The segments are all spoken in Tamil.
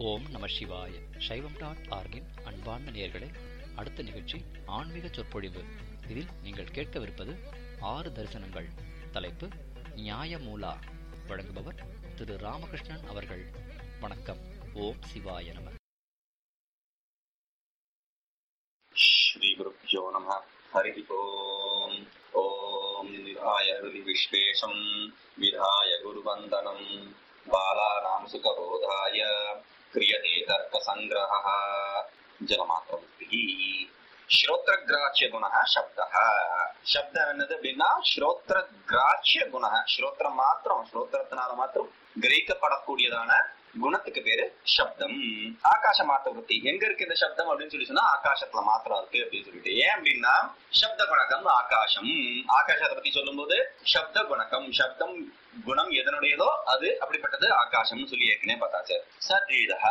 ஓம் நம சிவாய. சைவம்.org-இன் அன்பார்ந்த நேயர்களே, அடுத்த நிகழ்ச்சி ஆன்மீக சொற்பொழிவு. இதில் நீங்கள் கேட்கவிருப்பது 6 தரிசனங்கள். தலைப்பு நியாயமூலா. வழங்குபவர் திரு ராமகிருஷ்ணன் அவர்கள். வணக்கம். ஓம் சிவாய நம. ஸ்ரீ குருப்யோ நமः. ஹரி ஓம். ஓம் விதாய ஹிருதி விஸ்வேஷம் விதாய குருவந்தனம் பாலானாம் சுகபோதாய கிரியதே தர்க்க சங்கிரஹः ஜலமாத்ரமுக்திः. ஸ்ரோத்ரக்ராச்ய குணः சப்தः. சப்தம் என்னது அப்படின்னா ஸ்ரோத்ரக்ராச்ய குணः. ஸ்ரோத்திரம் மாத்திரம், ஸ்ரோத்திரத்தினால மாத்திரம் கிரகிக்கப்படக்கூடியதான குணத்துக்கு பேரு சப்தம். ஆகாச மாத்திர விருத்தி. எங்க இருக்கு இந்த சப்தம் அப்படின்னு சொல்லி சொன்னா ஆகாசத்துல மாத்திரம் இருக்கு அப்படின்னு சொல்லிட்டு. ஏன் அப்படின்னா சப்த குணகம் ஆகாசம். ஆகாசத்தை பத்தி சொல்லும் போது சப்த குணகம், சப்தம் குணம் எதனுடையதோ அது அப்படிப்பட்டது ஆகாசம் சொல்லி ஏற்கனவே பார்த்தாச்சு. சத்வீதஹ.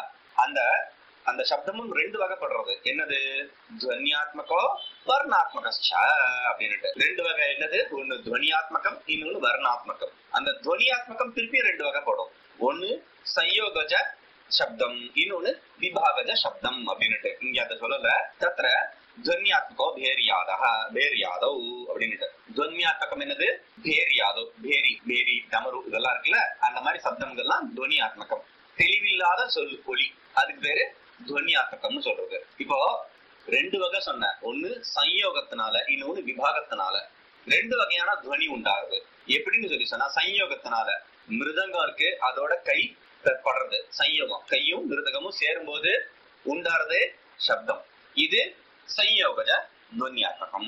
அந்த சப்தமும் 2 வகைப்படுறது. என்னது? துவன்யாத்மகோ வர்ணாத்மகச்ச அப்படின்னுட்டு 2 வகை. என்னது? ஒண்ணு துவனியாத்மகம், இன்னொன்னு வர்ணாத்மகம். அந்த துவனியாத்மகம் திருப்பி 2 வகைப்படும். ஒண்ணு சயோகஜ சப்தம், இன்னொன்னு விபாகஜ சப்தம் அப்படின்னுட்டு. இங்க அதை சொல்லல. தத்ர துவன்யாத்மகோ பேரியாதஹ பேரியாதௌ அப்படின்னுட்டு. துவன்யாத்மகம் என்னது? பேரியாதோ. பேரி பேரி டமரு இதெல்லாம் இருக்குல்ல, அந்த மாதிரி சப்தங்கள்லாம் துவனியாத்மகம். தெளிவில்லாத சொல் ஒலி, அதுக்கு பேரு துவனியாத்மகம்னு சொல்றது. இப்போ 2 வகை சொன்ன. ஒண்ணு சயோகத்தினால, இன்னொன்னு விபாகத்தினால 2 வகையான துவனி உண்டாகுது. எப்படின்னு சொல்லி சொன்னா, சயோகத்தினால மிருதங்கம் இருக்கு, அதோட கை படுறது சயோகம். கையும் மிருதகமும் சேரும் போது உண்டாறது சப்தம். இது சயோகஜ துவன்யாத்மகம்.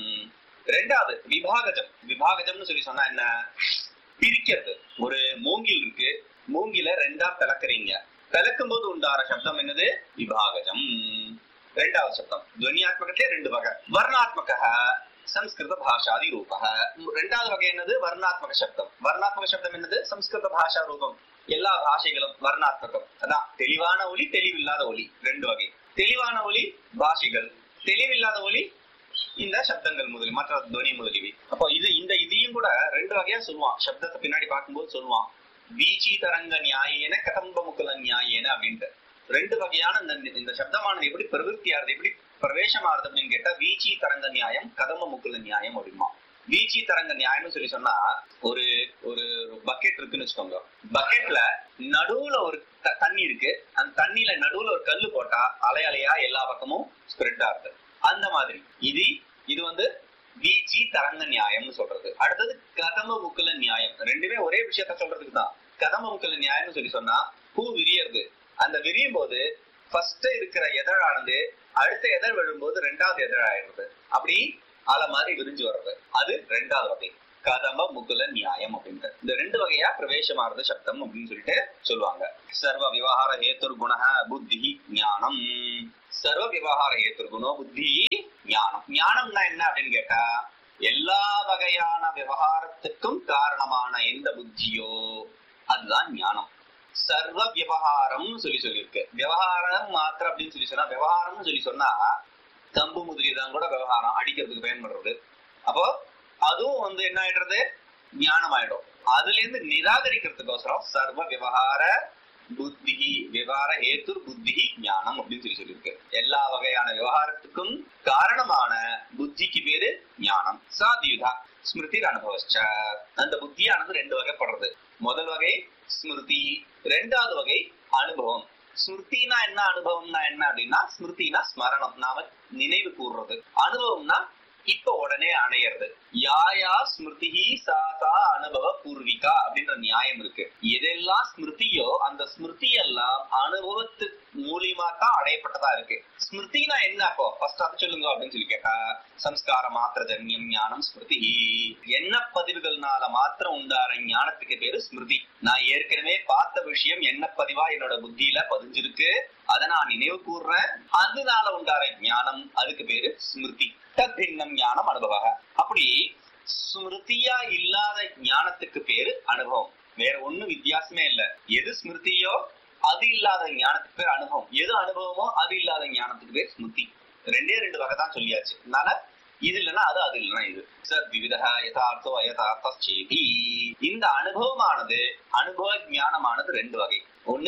2வது விபாகஜம். விபாகஜம்னு சொல்லி சொன்னா என்ன? பிரிக்கிறது. ஒரு மூங்கில் இருக்கு, மூங்கில 2ஆ பிளக்குறீங்க. பிளக்கும் போது உண்டார சப்தம் என்னது? விபாகஜம். 2வது சப்தம். துவன்யாத்மகத்திலே 2 வகை. வர்ணாத்மக சம்ஸ்கிருத பாஷாதி ரூபக. 2வது வகை என்னது? வர்ணாத்மக சப்தம். வர்ணாத்மக சப்தம் என்னது? சம்ஸ்கிருத பாஷா ரூபம். எல்லா பாஷைகளும் வர்ணாத்மகம். அதான் தெளிவான ஒலி, தெளிவில்லாத ஒலி 2 வகை. தெளிவான ஒலி பாஷைகள், தெளிவில்லாத ஒலி இந்த சப்தங்கள் முதலி, மற்ற துவனி முதலிவி. அப்போ இதையும் கூட 2 வகையா சொல்லுவான். சப்தத்தை பின்னாடி பார்க்கும்போது சொல்லுவான், வீச்சி தரங்க நியாயேன கதம்ப முக்குல நியாயேன அப்படின்ட்டு. 2 வகையான இந்த சப்தமானது எப்படி பிரவருத்தியாருது, எப்படி பிரவேசமாறுது அப்படின்னு கேட்டா, வீச்சி தரங்க நியாயம், கதம்ப முக்குல நியாயம் அப்படிமா. வீச்சி தரங்க நியாயம்னு சொல்லி சொன்னா, ஒரு பக்கெட் இருக்குன்னு வச்சுக்கோங்க. பக்கெட்ல நடுவுல ஒரு தண்ணி இருக்கு. அந்த தண்ணியில நடுவுல ஒரு கல்லு போட்டா அலை அலையா எல்லா பக்கமும் ஸ்ப்ரெட் ஆகுது. அந்த மாதிரி இது வந்து வீச்சி தரங்க நியாயம்னு சொல்றது. அடுத்தது கதம்ப முக்குல நியாயம். 2மே ஒரே விஷயத்த சொல்றதுக்கு தான். கதம்ப முக்குல நியாயம்னு சொல்லி சொன்னா, பூ விரியறது. அந்த விரியும் போது ஃபர்ஸ்ட் இருக்கிற எதழானது அடுத்த எதழ் விழும்போது 2வது எதழ் ஆயிடுறது. அப்படி அலை மாதிரி விரிஞ்சு வர்றது. அது 2வது வகை கதம்ப முக்குல நியாயம் அப்படின்ட்டு. இந்த 2 வகையா பிரவேசமாறது சப்தம் அப்படின்னு சொல்லிட்டு சொல்லுவாங்க. சர்வ விவகார ஹேத்துர் குண புத்தி ஞானம். சர்வ விவகார ஹேத்துர் குணோ புத்தி ஞானம். ஞானம்னா என்ன அப்படின்னு கேட்டா, எல்லா வகையான விவகாரத்துக்கும் காரணமான எந்த புத்தியோ அதுதான் ஞானம். சர்வ விவகாரம் சொல்லியிருக்கு. விவகாரம் மாத்திரம் அப்படின்னு சொல்லி சொன்னா, விவகாரம்னு சொல்லி சொன்னா தம்பு முதலியதான் கூட விவகாரம் அடிக்கிறதுக்கு பயன்படுறது. அப்போ அதுவும் வந்து என்ன ஆயிடுறது? ஞானம் ஆயிடும். அதுல இருந்து நிராகரிக்கிறதுக்கோசரம் சர்வ விவகார புத்தி விவகார ஹேத்துர் புத்தி ஞானம் அப்படின்னு சொல்லியிருக்கு. எல்லா வகையான விவகாரத்துக்கும் காரணமான புத்திக்கு பேரு ஞானம். சாதியுதா ஸ்மிருதி அனுபவச்ச. அந்த புத்தியானது 2 வகைப்படுறது. முதல் வகை ஸ்மிருதி, 2வது வகை அனுபவம். ஸ்மிருதினா என்ன, அனுபவம்னா என்ன அப்படின்னா, ஸ்மிருதினா ஸ்மரணம், நாம நினைவு கூறுறது. அனுபவம்னா இப்ப உடனே அணையிறது. யாயா ஸ்மிருதி சாசா அனுபவ பூர்விகா அப்படின்ற நியாயம் இருக்கு. எதெல்லாம் ஸ்மிருதியோ அந்த ஸ்மிருதி எல்லாம் அனுபவத்து மூலியமா தான் அடையப்பட்டதா இருக்கு. ஸ்மிருதினா என்ன? அப்போ ஃபர்ஸ்ட் அது சொல்லுங்க அப்படின்னு சொல்லி கேட்டா, சம்ஸ்கார மாத்திர ஜன்யம் ஞானம் ஸ்மிருதி. என்ன பதிவுகள்னால மாத்திரம் உண்டார ஞானத்துக்கு பேரு ஸ்மிருதி. நான் ஏற்கனவே பார்த்த விஷயம் என்ன பதிவா என்னோட புத்தியில பதிஞ்சிருக்கு, அதை நான் நினைவு கூறுறேன், அதனால உண்டார ஞானம், அதுக்கு பேரு ஸ்மிருதி. தத்பின்னம் ஞானம் அனுபவ. அப்படி ஸ்மிருதியா இல்லாத ஞானத்துக்கு பேரு அனுபவம். வேற ஒண்ணும் வித்தியாசமே இல்ல. எது ஸ்மிருதியோ அது இல்லாத ஞானத்துக்கு பேர் அனுபவம். எது அனுபவமோ அது இல்லாத ஞானத்துக்கு பேர் ஸ்மிருதி. 2 வகை தான் சொல்லியாச்சு. அதனால இது இல்லைன்னா அது, அது இல்லைன்னா இது. சத்விவிதஹ யதார்த்தோ அயதார்த்தேதி. இந்த அனுபவமானது, அனுபவ ஞானமானது 2 வகை. ஒண்ணு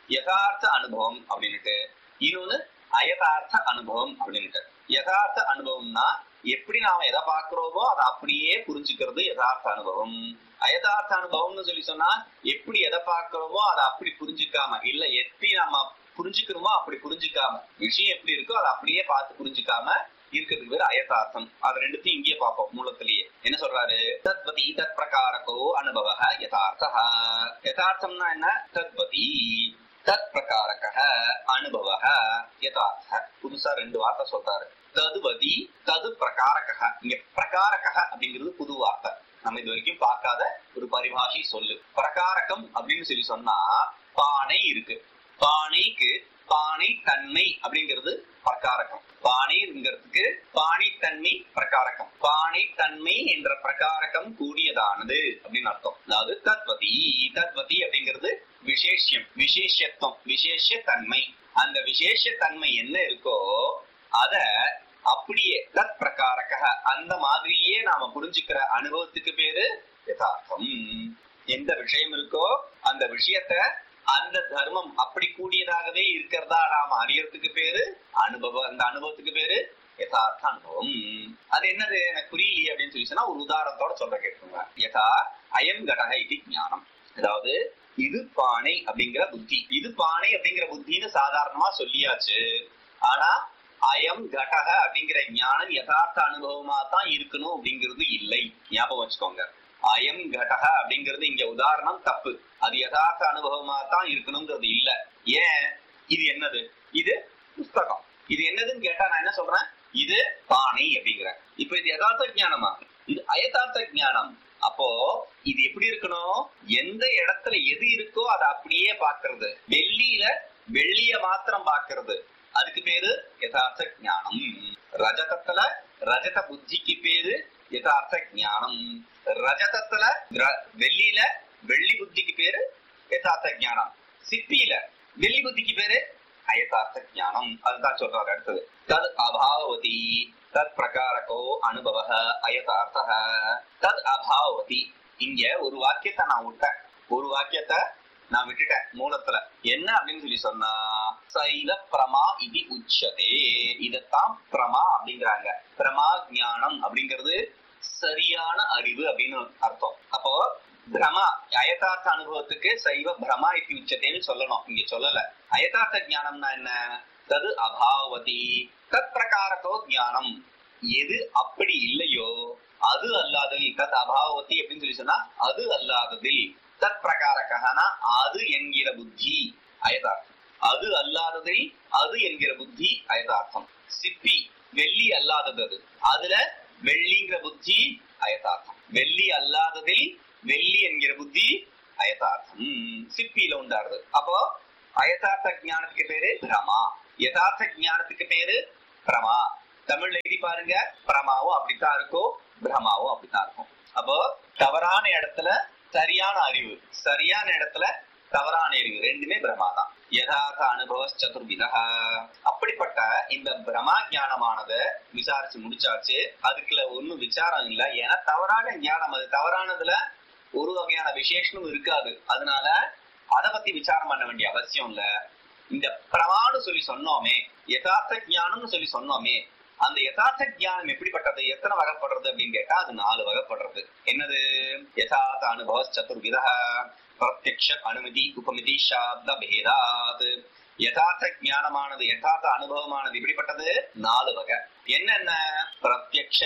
யதார்த்த அனுபவம் அப்படின்னுட்டு, இன்னொன்னு அயதார்த்த அனுபவம் அப்படின்னுட்டு. யதார்த்த அனுபவம்னா எப்படி நாம எதை பாக்குறோமோ அதை அப்படியே புரிஞ்சுக்கிறது யதார்த்த அனுபவம். அயதார்த்த அனுபவம்னு சொல்லி சொன்னா எப்படி எதை பாக்குறோமோ அதை அப்படி புரிஞ்சுக்காம, இல்ல எப்படி நம்ம புரிஞ்சுக்கிறோமோ அப்படி புரிஞ்சுக்காம, விஷயம் எப்படி இருக்கோ அதை அப்படியே பார்த்து புரிஞ்சுக்காம இருக்கிறதுக்கு பேர் அயதார்த்தம். அது ரெண்டுத்தையும் இங்கே பார்ப்போம். மூலத்திலேயே என்ன சொல்றாரு? தத்வதி தத் பிரகாரகோ அனுபவ யதார்த்தः. யதார்த்தம்னா என்ன? தத்வதி தத் பிரகாரக அனுபவ யதார்த்தः. புதுசா 2 வார்த்தை சொல்றாரு. ததுவதி தது பிரகாரக. இங்க பிரகாரக அப்படிங்கிறது புது வார்த்தை, நம்ம இது வரைக்கும் பார்க்காத ஒரு பரிபாஷை சொல்லு. பிரகாரகம் அப்படின்னு சொல்லி சொன்னா பானை இருக்கு, பானைக்கு பானை தன்மை அப்படிங்கிறது பிரகாரகம். பானைங்கிறதுக்கு பானை தன்மை பிரகாரகம். பானை தன்மை என்ற பிரகாரகம் கூடியதானது அப்படின்னு அர்த்தம். அதாவது தத்வதி, தத்வதி அப்படிங்கிறது விசேஷம், விசேஷத்துவம், விசேஷ தன்மை. அந்த விசேஷ தன்மை என்ன இருக்கோ அத அப்படியே தத் பிரகாரக அந்த மாதிரியே நாம புரிஞ்சுக்கிற அனுபவத்துக்கு பேரு யதார்த்தம். எந்த விஷயம் இருக்கோ அந்த விஷயத்த, அந்த தர்மம் அப்படி கூடியதாகவே இருக்கிறதா நாம அறியறதுக்கு பேரு அனுபவம். அந்த அனுபவத்துக்கு பேரு யதார்த்த அனுபவம். அது என்னது எனக்கு புரியலையே அப்படின்னு சொல்லி சொன்னா ஒரு உதாரணத்தோட சொல்ற கேட்குங்க. யதா அயம் கடக இது ஞானம். அதாவது இது பானை அப்படிங்கிற புத்தி, இது பானை அப்படிங்கிற புத்தின்னு சாதாரணமா சொல்லியாச்சு. ஆனா அயம் கடக அப்படிங்கிற ஞானம் யதார்த்த அனுபவமா தான் இருக்கணும் அப்படிங்கிறது இல்லை. ஞாபகம் வச்சுக்கோங்க. அயம் கடக அப்படிங்கிறது இங்க உதாரணம் தப்பு. அது யதார்த்த அனுபவமா தான் இருக்கணும்ங்கிறது இல்ல. ஏன்? இது என்னது? இது புஸ்தகம். இது என்னதுன்னு கேட்டா நான் என்ன சொல்றேன்? இது பானை அப்படிங்கிறேன். இப்ப இது யதார்த்த ஞானமா? இது அயதார்த்த ஞானம். அப்போ இது எப்படி இருக்கணும்? எந்த இடத்துல எது இருக்கோ அதை அப்படியே பாக்குறது. வெள்ளியில வெள்ளிய மாத்திரம் பாக்குறது, அதுக்கு பேரு யதார்த்த ஞானம். ரஜதத்துல ரஜத புத்திக்கு பேரு யதார்த்த ஞானம். ரஜதத்துல வெள்ளியில வெள்ளி புத்திக்கு பேரு யதார்த்த ஞானம். சிப்பியில வெள்ளி புத்திக்கு பேரு அயதார்த்த ஞானம். அதுதான் சொல்றாரு அடுத்தது. தத் அபாவதி தத் பிரகாரகோ அனுபவ அயதார்த்தः. தத் அபாவதி. இங்க ஒரு வாக்கியத்தை நான் விட்டேன், ஒரு வாக்கியத்தை நான் விட்டுட்டேன் மூலத்துல. என்ன அப்படின்னு சொல்லி சொன்னா சைல பிரமா இது உச்சதே. இதத்தான் பிரமா அப்படிங்கிறாங்க. பிரமா ஞானம் அப்படிங்கிறது சரியான அறிவு அப்படின்னு அர்த்தம். அப்போ பிரமா அயதார்த்த அனுபவத்துக்கு சைவ பிரமா இது உச்சதேன்னு சொல்லணும், இங்க சொல்லல. அயதார்த்த ஞானம்னா என்ன? தது அபாவதி தத் பிரகாரகோ ஞானம். எது அப்படி இல்லையோ அது அல்லாததில். தத் அபாவதி அப்படின்னு சொல்லி சொன்னா அது அல்லாததில். தத் பிரகாரகனா அது என்கிற புத்தி அயதார்த்தம். அது அல்லாததில் அது என்கிற புத்தி அயதார்த்தம். சிப்பி வெள்ளி அல்லாதது, அது அதுல வெள்ளிங்கிற புத்தி அயதார்த்தம். வெள்ளி அல்லாததில் வெள்ளி என்கிற புத்தி அயதார்த்தம் சிப்பியில உண்டாருது. அப்போ அயதார்த்த ஞானத்துக்கு பேரு பிரமா, யதார்த்த ஞானத்துக்கு பேரு பிரமா. தமிழ்ல எழுதி பாருங்க, பிரமாவும் அப்படித்தான் இருக்கும், பிரமாவும் அப்படித்தான் இருக்கும். அப்போ தவறான இடத்துல சரியான அறிவு, சரியான இடத்துல தவறான அறிவு, ரெண்டுமே பிரமா தான். யதார்த்த அனுபவ சதுர்விதா. அப்படிப்பட்ட இந்த பிரமா ஞானமானதை விசாரிச்சு முடிச்சாச்சு. அதுக்குள்ள ஒன்னும் விசாரம் இல்லை. ஏன்னா தவறான ஞானம், அது தவறானதுல ஒரு வகையான விசேஷமும் இருக்காது. அதனால அதை பத்தி விசாரம் பண்ண வேண்டிய அவசியம் இல்ல. இந்த பிரமான்னு சொல்லி சொன்னோமே, யதார்த்த ஞானம்னு சொல்லி சொன்னோமே, அந்த யதார்த்த ஞானம் எப்படிப்பட்டது, எத்தனை வகைப்படுறது அப்படின்னு கேட்டா அது 4 வகைப்படுறது. என்னது? யதார்த்த அனுபவ சதுர்விதா. பிரத்யக்ஷ அனுமதி உபமிதி சாப்த பேதாத். யதார்த்த ஞானமானது, யதார்த்த அனுபவமானது எப்படிப்பட்டது? 4 வகை. என்னென்ன? பிரத்யக்ஷ,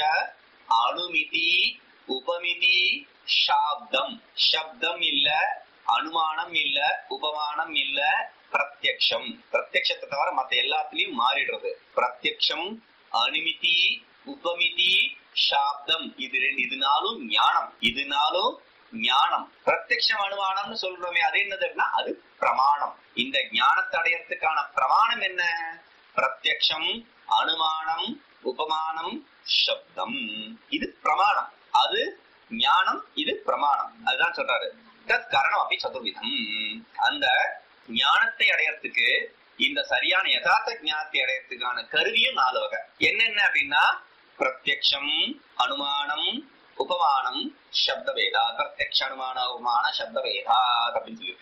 அனுமிதி, உபமிதி, சாப்தம். சப்தம் இல்ல, அனுமானம் இல்ல, உபமானம் இல்ல, பிரத்யக்ஷம். பிரத்யக்ஷத்தை தவிர மத்த எல்லாத்துலயும் மாறிடுறது. பிரத்யக்ஷம், அனுமிதி, உபமிதி, சாப்தம். இது 4ம் ஞானம். இது 4ம் ஞானம். பிரத்யக்ஷம் அனுமானம்னு சொல்றோமே, அது என்னதுன்னா அது பிரமாணம். இந்த ஞானத்தை அடையறதுக்கான பிரமாணம் என்ன? பிரத்யக்ஷம், அனுமானம், உபமானம், சப்தம். இது பிரமாணம், அது ஞானம், இது பிரமாணம். அதுதான் சொல்றாரு. தத் காரணம் அப்படி சதுர்விதம். அந்த ஞானத்தை அடையறதுக்கு, இந்த சரியான யதார்த்த ஞானத்தை அடையறதுக்கான கருவியும் 4 வகை. என்னென்ன அப்படின்னா பிரத்யக்ஷம், அனுமானம், உபமானம், சப்த வேதா. பிரத்யக்ஷ, அனுமான, உபமான, சப்த வேதா அப்படின்னு சொல்லிட்டு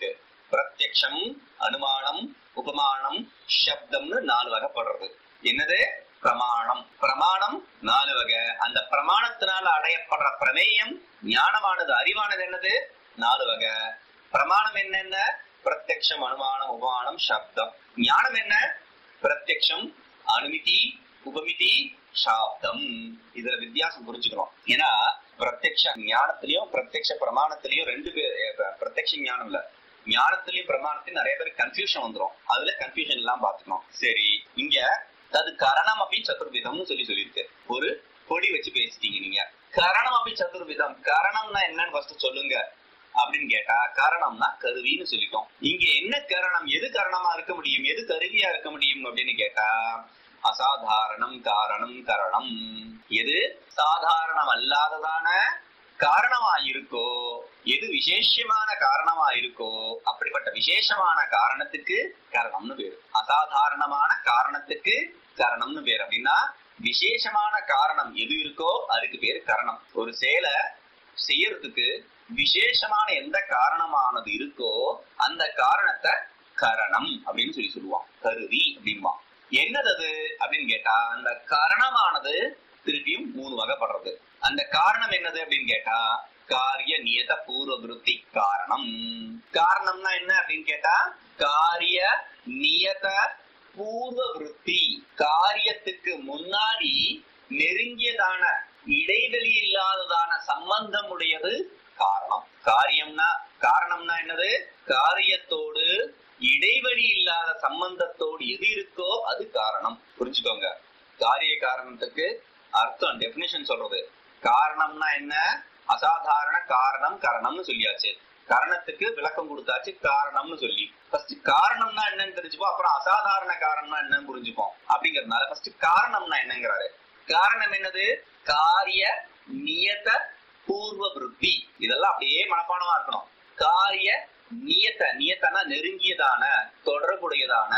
பிரத்யக்ஷம், அனுமானம், உபமானம், சப்தம்னு 4 வகைப்படுறது. என்னது? பிரமாணம். பிரமாணம் 4 வகை. அந்த பிரமாணத்தினால அடையப்படுற பிரமேயம், ஞானமானது, அறிவானது என்னது? 4 வகை. பிரமாணம் என்னென்ன? பிரத்யக்ஷம், அனுமானம், உபமானம், சப்தம். ஞானம் என்ன? பிரத்யக்ஷம், அனுமிதி, உபமிதி, சாப்தம். இதுல வித்தியாசம் புரிஞ்சுக்கணும். ஏன்னா பிரத்யக்ஷ ஞானத்திலயும் பிரத்யக்ஷ பிரமாணத்திலயும் 2 பேர், பிரத்யக்ஷ ஞானம் இல்ல, ஞானத்திலயும் பிரமாணத்திலும் நிறைய பேர் கன்ஃபியூஷன் வந்துடும். அதுல கன்ஃபியூஷன் எல்லாம் பாத்துக்கணும். சரி, இங்க அது கரணம் அப்படி சதுர்விதம்னு சொல்லியிருக்கு. ஒரு பொடி வச்சு பேசிட்டீங்க நீங்க. கரணம் அப்படி சதுர்விதம், கரணம்னா என்னன்னு ஃபர்ஸ்ட் சொல்லுங்க அப்படின்னு கேட்டா, காரணம்னா கருவின்னு சொல்லிட்டோம். இங்க என்ன கரணம்? எது காரணமா இருக்க முடியும், எது கருவியா இருக்க முடியும் அப்படின்னு கேட்டா, அசாதாரணம் காரணம் கரணம். எது சாதாரணம் அல்லாததான காரணமா இருக்கோ, எது விசேஷமான காரணமா இருக்கோ, அப்படிப்பட்ட விசேஷமான காரணத்துக்கு கரணம்னு பேரு. அசாதாரணமான காரணத்துக்கு கரணம்னு பேரு. அப்படின்னா விசேஷமான காரணம் எது இருக்கோ அதுக்கு பேரு கரணம். ஒரு செயலை செய்யறதுக்கு விசேஷமான எந்த காரணமானது இருக்கோ அந்த காரணத்தை கரணம் அப்படின்னு சொல்லுவான். கருவி அப்படின்பா. என்னது அது அப்படின்னு கேட்டா, அந்த காரணமானது திருப்பியும் 3 வகைப்படுறது. அந்த காரணம் என்னது அப்படின்னு கேட்டா, காரிய நியத பூர்வ விருத்தி காரணம். காரணம்னா என்ன அப்படின்னு கேட்டா, காரிய நியத பூர்வ விருத்தி, காரியத்துக்கு முன்னாடி நெருங்கியதான இடைவெளி இல்லாததான சம்பந்தம் உடையது காரணம். காரணம்னா என்னது? காரியத்தோடு இடைவெளி இல்லாத சம்பந்தத்தோடு எது இருக்கோ அது காரணம். புரிஞ்சுக்கோங்க. காரிய காரணத்துக்கு அர்த்தம், டெபினிஷன் சொல்றது. காரணம்னா என்ன? அசாதாரண காரணம் கரணம்னு சொல்லியாச்சு. காரணத்துக்கு விளக்கம் கொடுத்தாச்சு காரணம்னு சொல்லி. ஃபர்ஸ்ட் காரணம்னா என்னன்னு தெரிஞ்சுப்போம், அப்புறம் அசாதாரண காரணம்னா என்னன்னு புரிஞ்சுப்போம். அப்படிங்கறதுனால ஃபர்ஸ்ட் காரணம்னா என்னங்கிறாரு. காரணம் என்னது? காரிய நியத பூர்வ விருத்தி. இதெல்லாம் அப்படியே மனப்பாடமா இருக்கணும். காரிய நியத, நியத்தனா நெருங்கியதான, தொடர்புடையதான,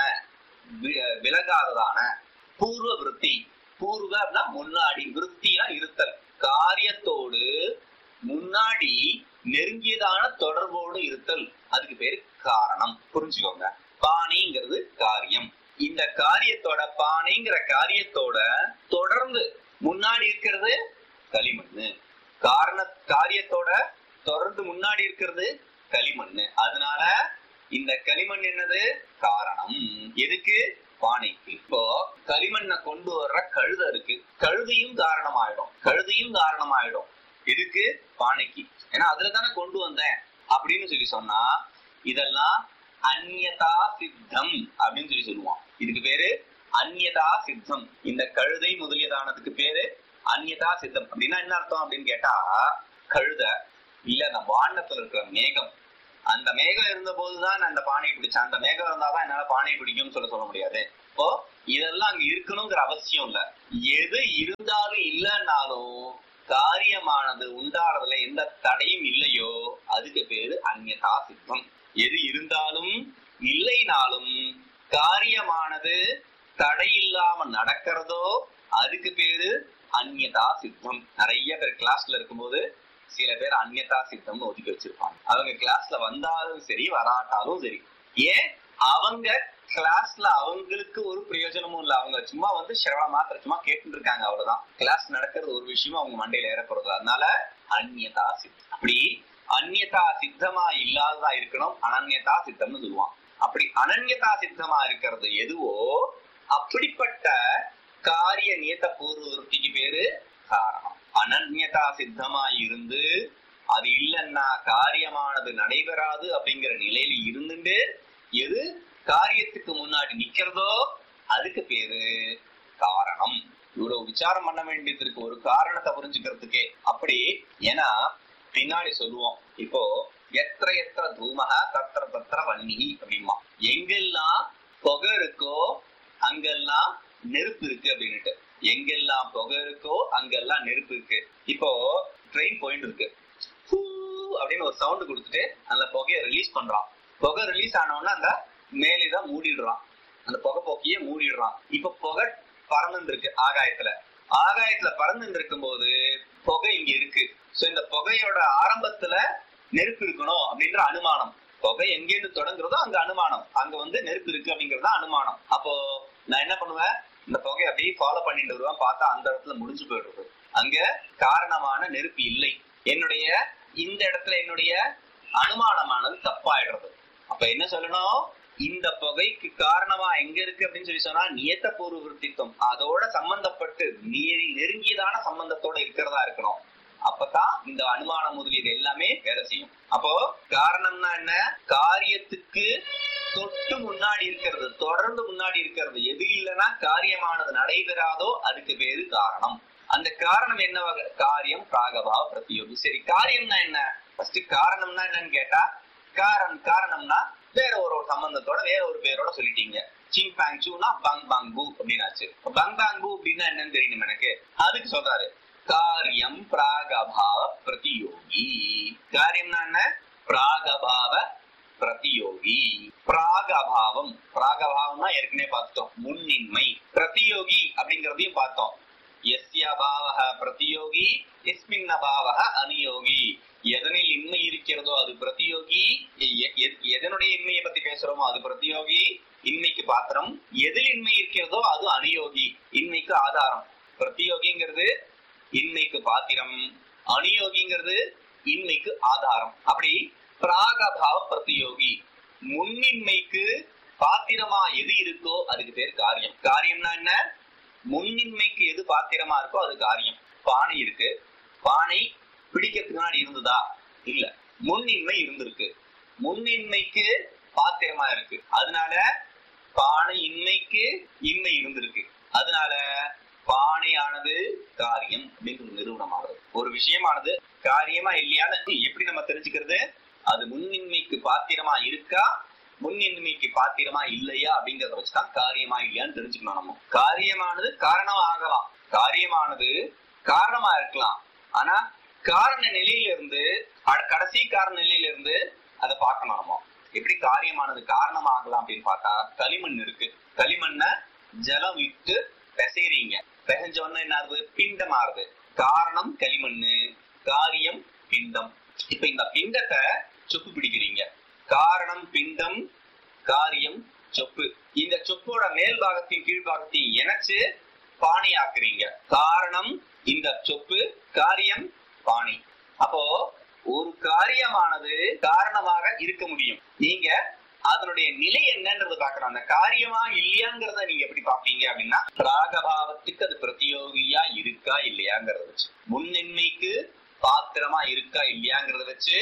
விலகாததான, பூர்வ விருத்தி. பூர்வம்னா முன்னாடி, விருத்தினா இருத்தல். காரியத்தோடு முன்னாடி நெருங்கியதான தொடர்போடு இருத்தல், அதுக்கு பேரு காரணம். புரிஞ்சுக்கோங்க. பானைங்கிறது காரியம். இந்த காரியத்தோட, பானைங்கிற காரியத்தோட தொடர்ந்து முன்னாடி இருக்கிறது களிமண்ணு. காரியத்தோட தொடர்ந்து முன்னாடி இருக்கிறது களிமண்ணு. அதனால இந்த களிமண் என்னது? காரணம். எதுக்கு? பானைக்கு. இப்போ களிமண்ணை கொண்டு வர்ற கழுதை இருக்கு, கழுதையும் காரணமாயிடும். எதுக்கு? பானைக்கு. ஏன்னா அதுல தானே கொண்டு வந்தேன் அப்படின்னு சொன்னா, இதெல்லாம் அந்யதா சித்தம் அப்படின்னு சொல்லுவான். இதுக்கு பேரு அந்யதா சித்தம். இந்த கழுதை முதலியதானதுக்கு பேரு அந்யதா சித்தம். அப்படின்னா என்ன அர்த்தம் அப்படின்னு கேட்டா, கழுத இல்ல நம்ம வானத்துல இருக்கிற மேகம், அந்த மேகம் இருந்த போதுதான் அந்த பானையை பிடிச்சேன், அந்த மேகம் இருந்தாதான் என்னால பானையை பிடிக்கும்னு சொல்ல முடியாது. இப்போ இதெல்லாம் அங்க இருக்கணுங்கிற அவசியம் இல்ல. எது இருந்தாலும் இல்லைன்னாலும் காரியமானது உண்டாறதுல எந்த தடையும் இல்லையோ அதுக்கு பேரு அந்யதா சித்தம். எது இருந்தாலும் இல்லைனாலும் காரியமானது தடையில்லாம நடக்கிறதோ அதுக்கு பேரு அந்யதா சித்தம். நிறைய பேர் கிளாஸ்ல இருக்கும்போது சில பேர் அந்யதா சித்தம்னு ஒதுக்கி வச்சிருப்பாங்க. அவங்க கிளாஸ்ல வந்தாலும் சரி வராட்டாலும் சரி. ஏன்? அவங்க கிளாஸ்ல அவங்களுக்கு ஒரு பிரயோஜனமும் இல்ல. அவங்க சும்மா சிரவண மாத்திரம் சும்மா கேட்டு இருக்காங்க, அவ்வளவுதான். கிளாஸ் நடக்கிறது ஒரு விஷயமும் அவங்க மண்டையில ஏறப்படுறது. அதனால அந்யதா சித்தம். அப்படி அந்யதா சித்தமா இல்லாததா இருக்கணும், அனன்யதா சித்தம்னு சொல்லுவான். அப்படி அனன்யதா சித்தமா இருக்கிறது எதுவோ அப்படிப்பட்ட காரிய நியத பூர்வ விருத்திக்கு பேரு காரணம். அனன்யதா சித்தமா இருந்து அது இல்லைன்னா காரியமானது நடைபெறாது அப்படிங்கிற நிலையில இருந்துட்டு எது காரியத்துக்கு முன்னாடி நிக்கிறதோ அதுக்கு பேரு காரணம். இவ்வளவு விசாரம் பண்ண வேண்டியது இருக்கு ஒரு காரணத்தை புரிஞ்சுக்கிறதுக்கே. அப்படி ஏன்னா பின்னாடி சொல்லுவோம், இப்போ எத்திர எத்திர தூமக தத்திர தத்திர வன்னி அப்படிமா. எங்கெல்லாம் புகை இருக்கோ அங்கெல்லாம் நெருப்பு இருக்கு அப்படின்னுட்டு. எங்கெல்லாம் புகை இருக்கோ அங்கெல்லாம் நெருப்பு இருக்கு. இப்போ ட்ரெயின் போயிட்டு இருக்கு, அப்படின்னு ஒரு சவுண்ட் கொடுத்துட்டு அந்த புகையை ரிலீஸ் பண்றான். புகை ரிலீஸ் ஆனவொன்னு அந்த மேலேதான் மூடிடுறான், அந்த புகை போக்கியே மூடிடுறான். இப்ப புகை பறந்துட்டு இருக்கு ஆகாயத்துல பறந்துட்டு இருக்கும் போது புகை இங்க இருக்கு. சோ இந்த புகையோட ஆரம்பத்துல நெருப்பு இருக்கணும் அப்படின்ற அனுமானம். புகை எங்கேருந்து தொடங்குறதோ அங்க அனுமானம், அங்க நெருப்பு இருக்கு அப்படிங்கறது அனுமானம். அப்போ நான் என்ன பண்ணுவேன், இந்த புகையை அப்படியே ஃபாலோ பண்ணிட்டு வருவேன். பார்த்தா அந்த இடத்துல முடிஞ்சு போயிடுறது, அங்க காரணமான நெருப்பு இல்லை. என்னுடைய இந்த இடத்துல என்னுடைய அனுமானமானது தப்பாயிடுறது. அப்ப என்ன சொல்லணும், இந்த புகைக்கு காரணமா எங்க இருக்கு அப்படின்னு சொன்னா நியத்த பூர்வ விருத்தித்துவம், அதோட சம்பந்தப்பட்டு நெருங்கியதான சம்பந்தத்தோட இருக்கிறதா இருக்கணும். அப்பதான் இந்த அனுமானம் முதலீடு எல்லாமே வேலை செய்யும். அப்போ காரணம்னா என்ன, காரியத்துக்கு தொட்டு முன்னாடி இருக்கிறது, தொடர்ந்து முன்னாடி இருக்கிறது. எது இல்லைன்னா காரியமானது நடைபெறாதோ அதுக்கு பேரு காரணம். அந்த காரணம் என்ன வகை, காரியம் பிராகபாவ பிரதியோகி. சரி, காரியம்னா என்ன, ஃபர்ஸ்ட் காரணம்னா என்னன்னு கேட்டா, காரணம்னா வேற ஒரு சம்பந்தத்தோட வேற ஒரு பேரோட சொல்லிட்டீங்க. சிங் பாங் சூனா பங் பாங் பூ அப்படின்னாச்சு. பங் பாங் பூ அப்படின்னா என்னன்னு தெரியணும் எனக்கு. அதுக்கு சொல்றாரு காரியம் பிராகபாவ பிரதியோகி. காரியம்னா என்ன, பிராகபாவ பிரதியோகி. பிராகபாவம், பிராகபாவம்னா ஏற்கனவே பார்த்துட்டோம், முன்னின்மை. பிரதியோகி அப்படிங்கறதையும் பார்த்தோம். எஸ்ய பாவஹ பிரதியோகி, எஸ்மின் பாவஹ அநியோகி. எதனில் இன்மை இருக்கிறதோ அது பிரதியோகி, எதனுடைய இன்மையை பத்தி பேசுறோமோ அது பிரதியோகி, இன்மைக்கு பாத்திரம். எதில் இன்மை இருக்கிறதோ அது அநியோகி, இன்மைக்கு ஆதாரம். பிரதியோகிங்கிறது இன்மைக்கு பாத்திரம், அநியோகிங்கிறது இன்மைக்கு ஆதாரம். அப்படி பிராகபாவ பிரதியோகி, முன்னின்மைக்கு பாத்திரமா எது இருக்கோ அதுக்கு பேர் காரியம். காரியம்னா என்ன, முன்னின்மைக்கு எது பாத்திரமா இருக்கோ அது காரியம். பானை இருக்கு, பானை பிடிக்கிறதுக்கு முன்னாடி இருந்ததா, இல்ல, முன்னின்மை இருந்திருக்கு, முன்னின்மைக்கு பாத்திரமா இருக்கு, அதனால பானை இன்மைக்கு இன்மை இருந்திருக்கு, அதனால பானையானது காரியம் அப்படின்னு நிரூபணமாகுது. ஒரு விஷயமானது காரியமா இல்லையான்னு எப்படி நம்ம தெரிஞ்சுக்கிறது, அது முன்னின்மைக்கு பாத்திரமா இருக்கா முன்னின்மைக்கு பாத்திரமா இல்லையா அப்படிங்கறத வச்சுதான் காரியமா இல்லையான்னு தெரிஞ்சுக்கணும். நம்ம காரியமானது காரணமா ஆகலாம், காரியமானது காரணமா இருக்கலாம், ஆனா காரண நிலையில இருந்து கடைசி காரண நிலையில இருந்து அதை பார்க்கணும். நம்ம எப்படி காரியமானது காரணமாகலாம் அப்படின்னு பார்த்தா, களிமண் இருக்கு, களிமண்ண ஜலம் விட்டு பெசைறீங்க, பெசஞ்சோன்னா என்ன ஆகுது, பிண்டம் ஆகுது. காரணம் களிமண்ணு, காரியம் பிண்டம். இப்ப இந்த பிண்டத்தை சொப்பு பிடிக்கிறீங்க, காரணம் பிண்டம், காரியம் சொப்பு. இந்த சொப்போட மேல் பாகத்தையும் கீழ்பாகத்தையும் இணைச்சு பானை ஆக்குறீங்க. காரணம் இந்த சொப்பு, காரியம் பானை. அப்போ ஒரு காரியமானது காரணமாக இருக்க முடியும், நீங்க அதனுடைய நிலை என்னன்றது பாக்கணும். அந்த காரியமா இல்லையாங்கிறத நீங்க எப்படி பாப்பீங்க அப்படின்னா, பிராகபாவத்துக்கு அது பிரதியோகியா இருக்கா இல்லையாங்கிறத வச்சு, முன்னின்மைக்கு பாத்திரமா இருக்கா இல்லையாங்கிறத வச்சு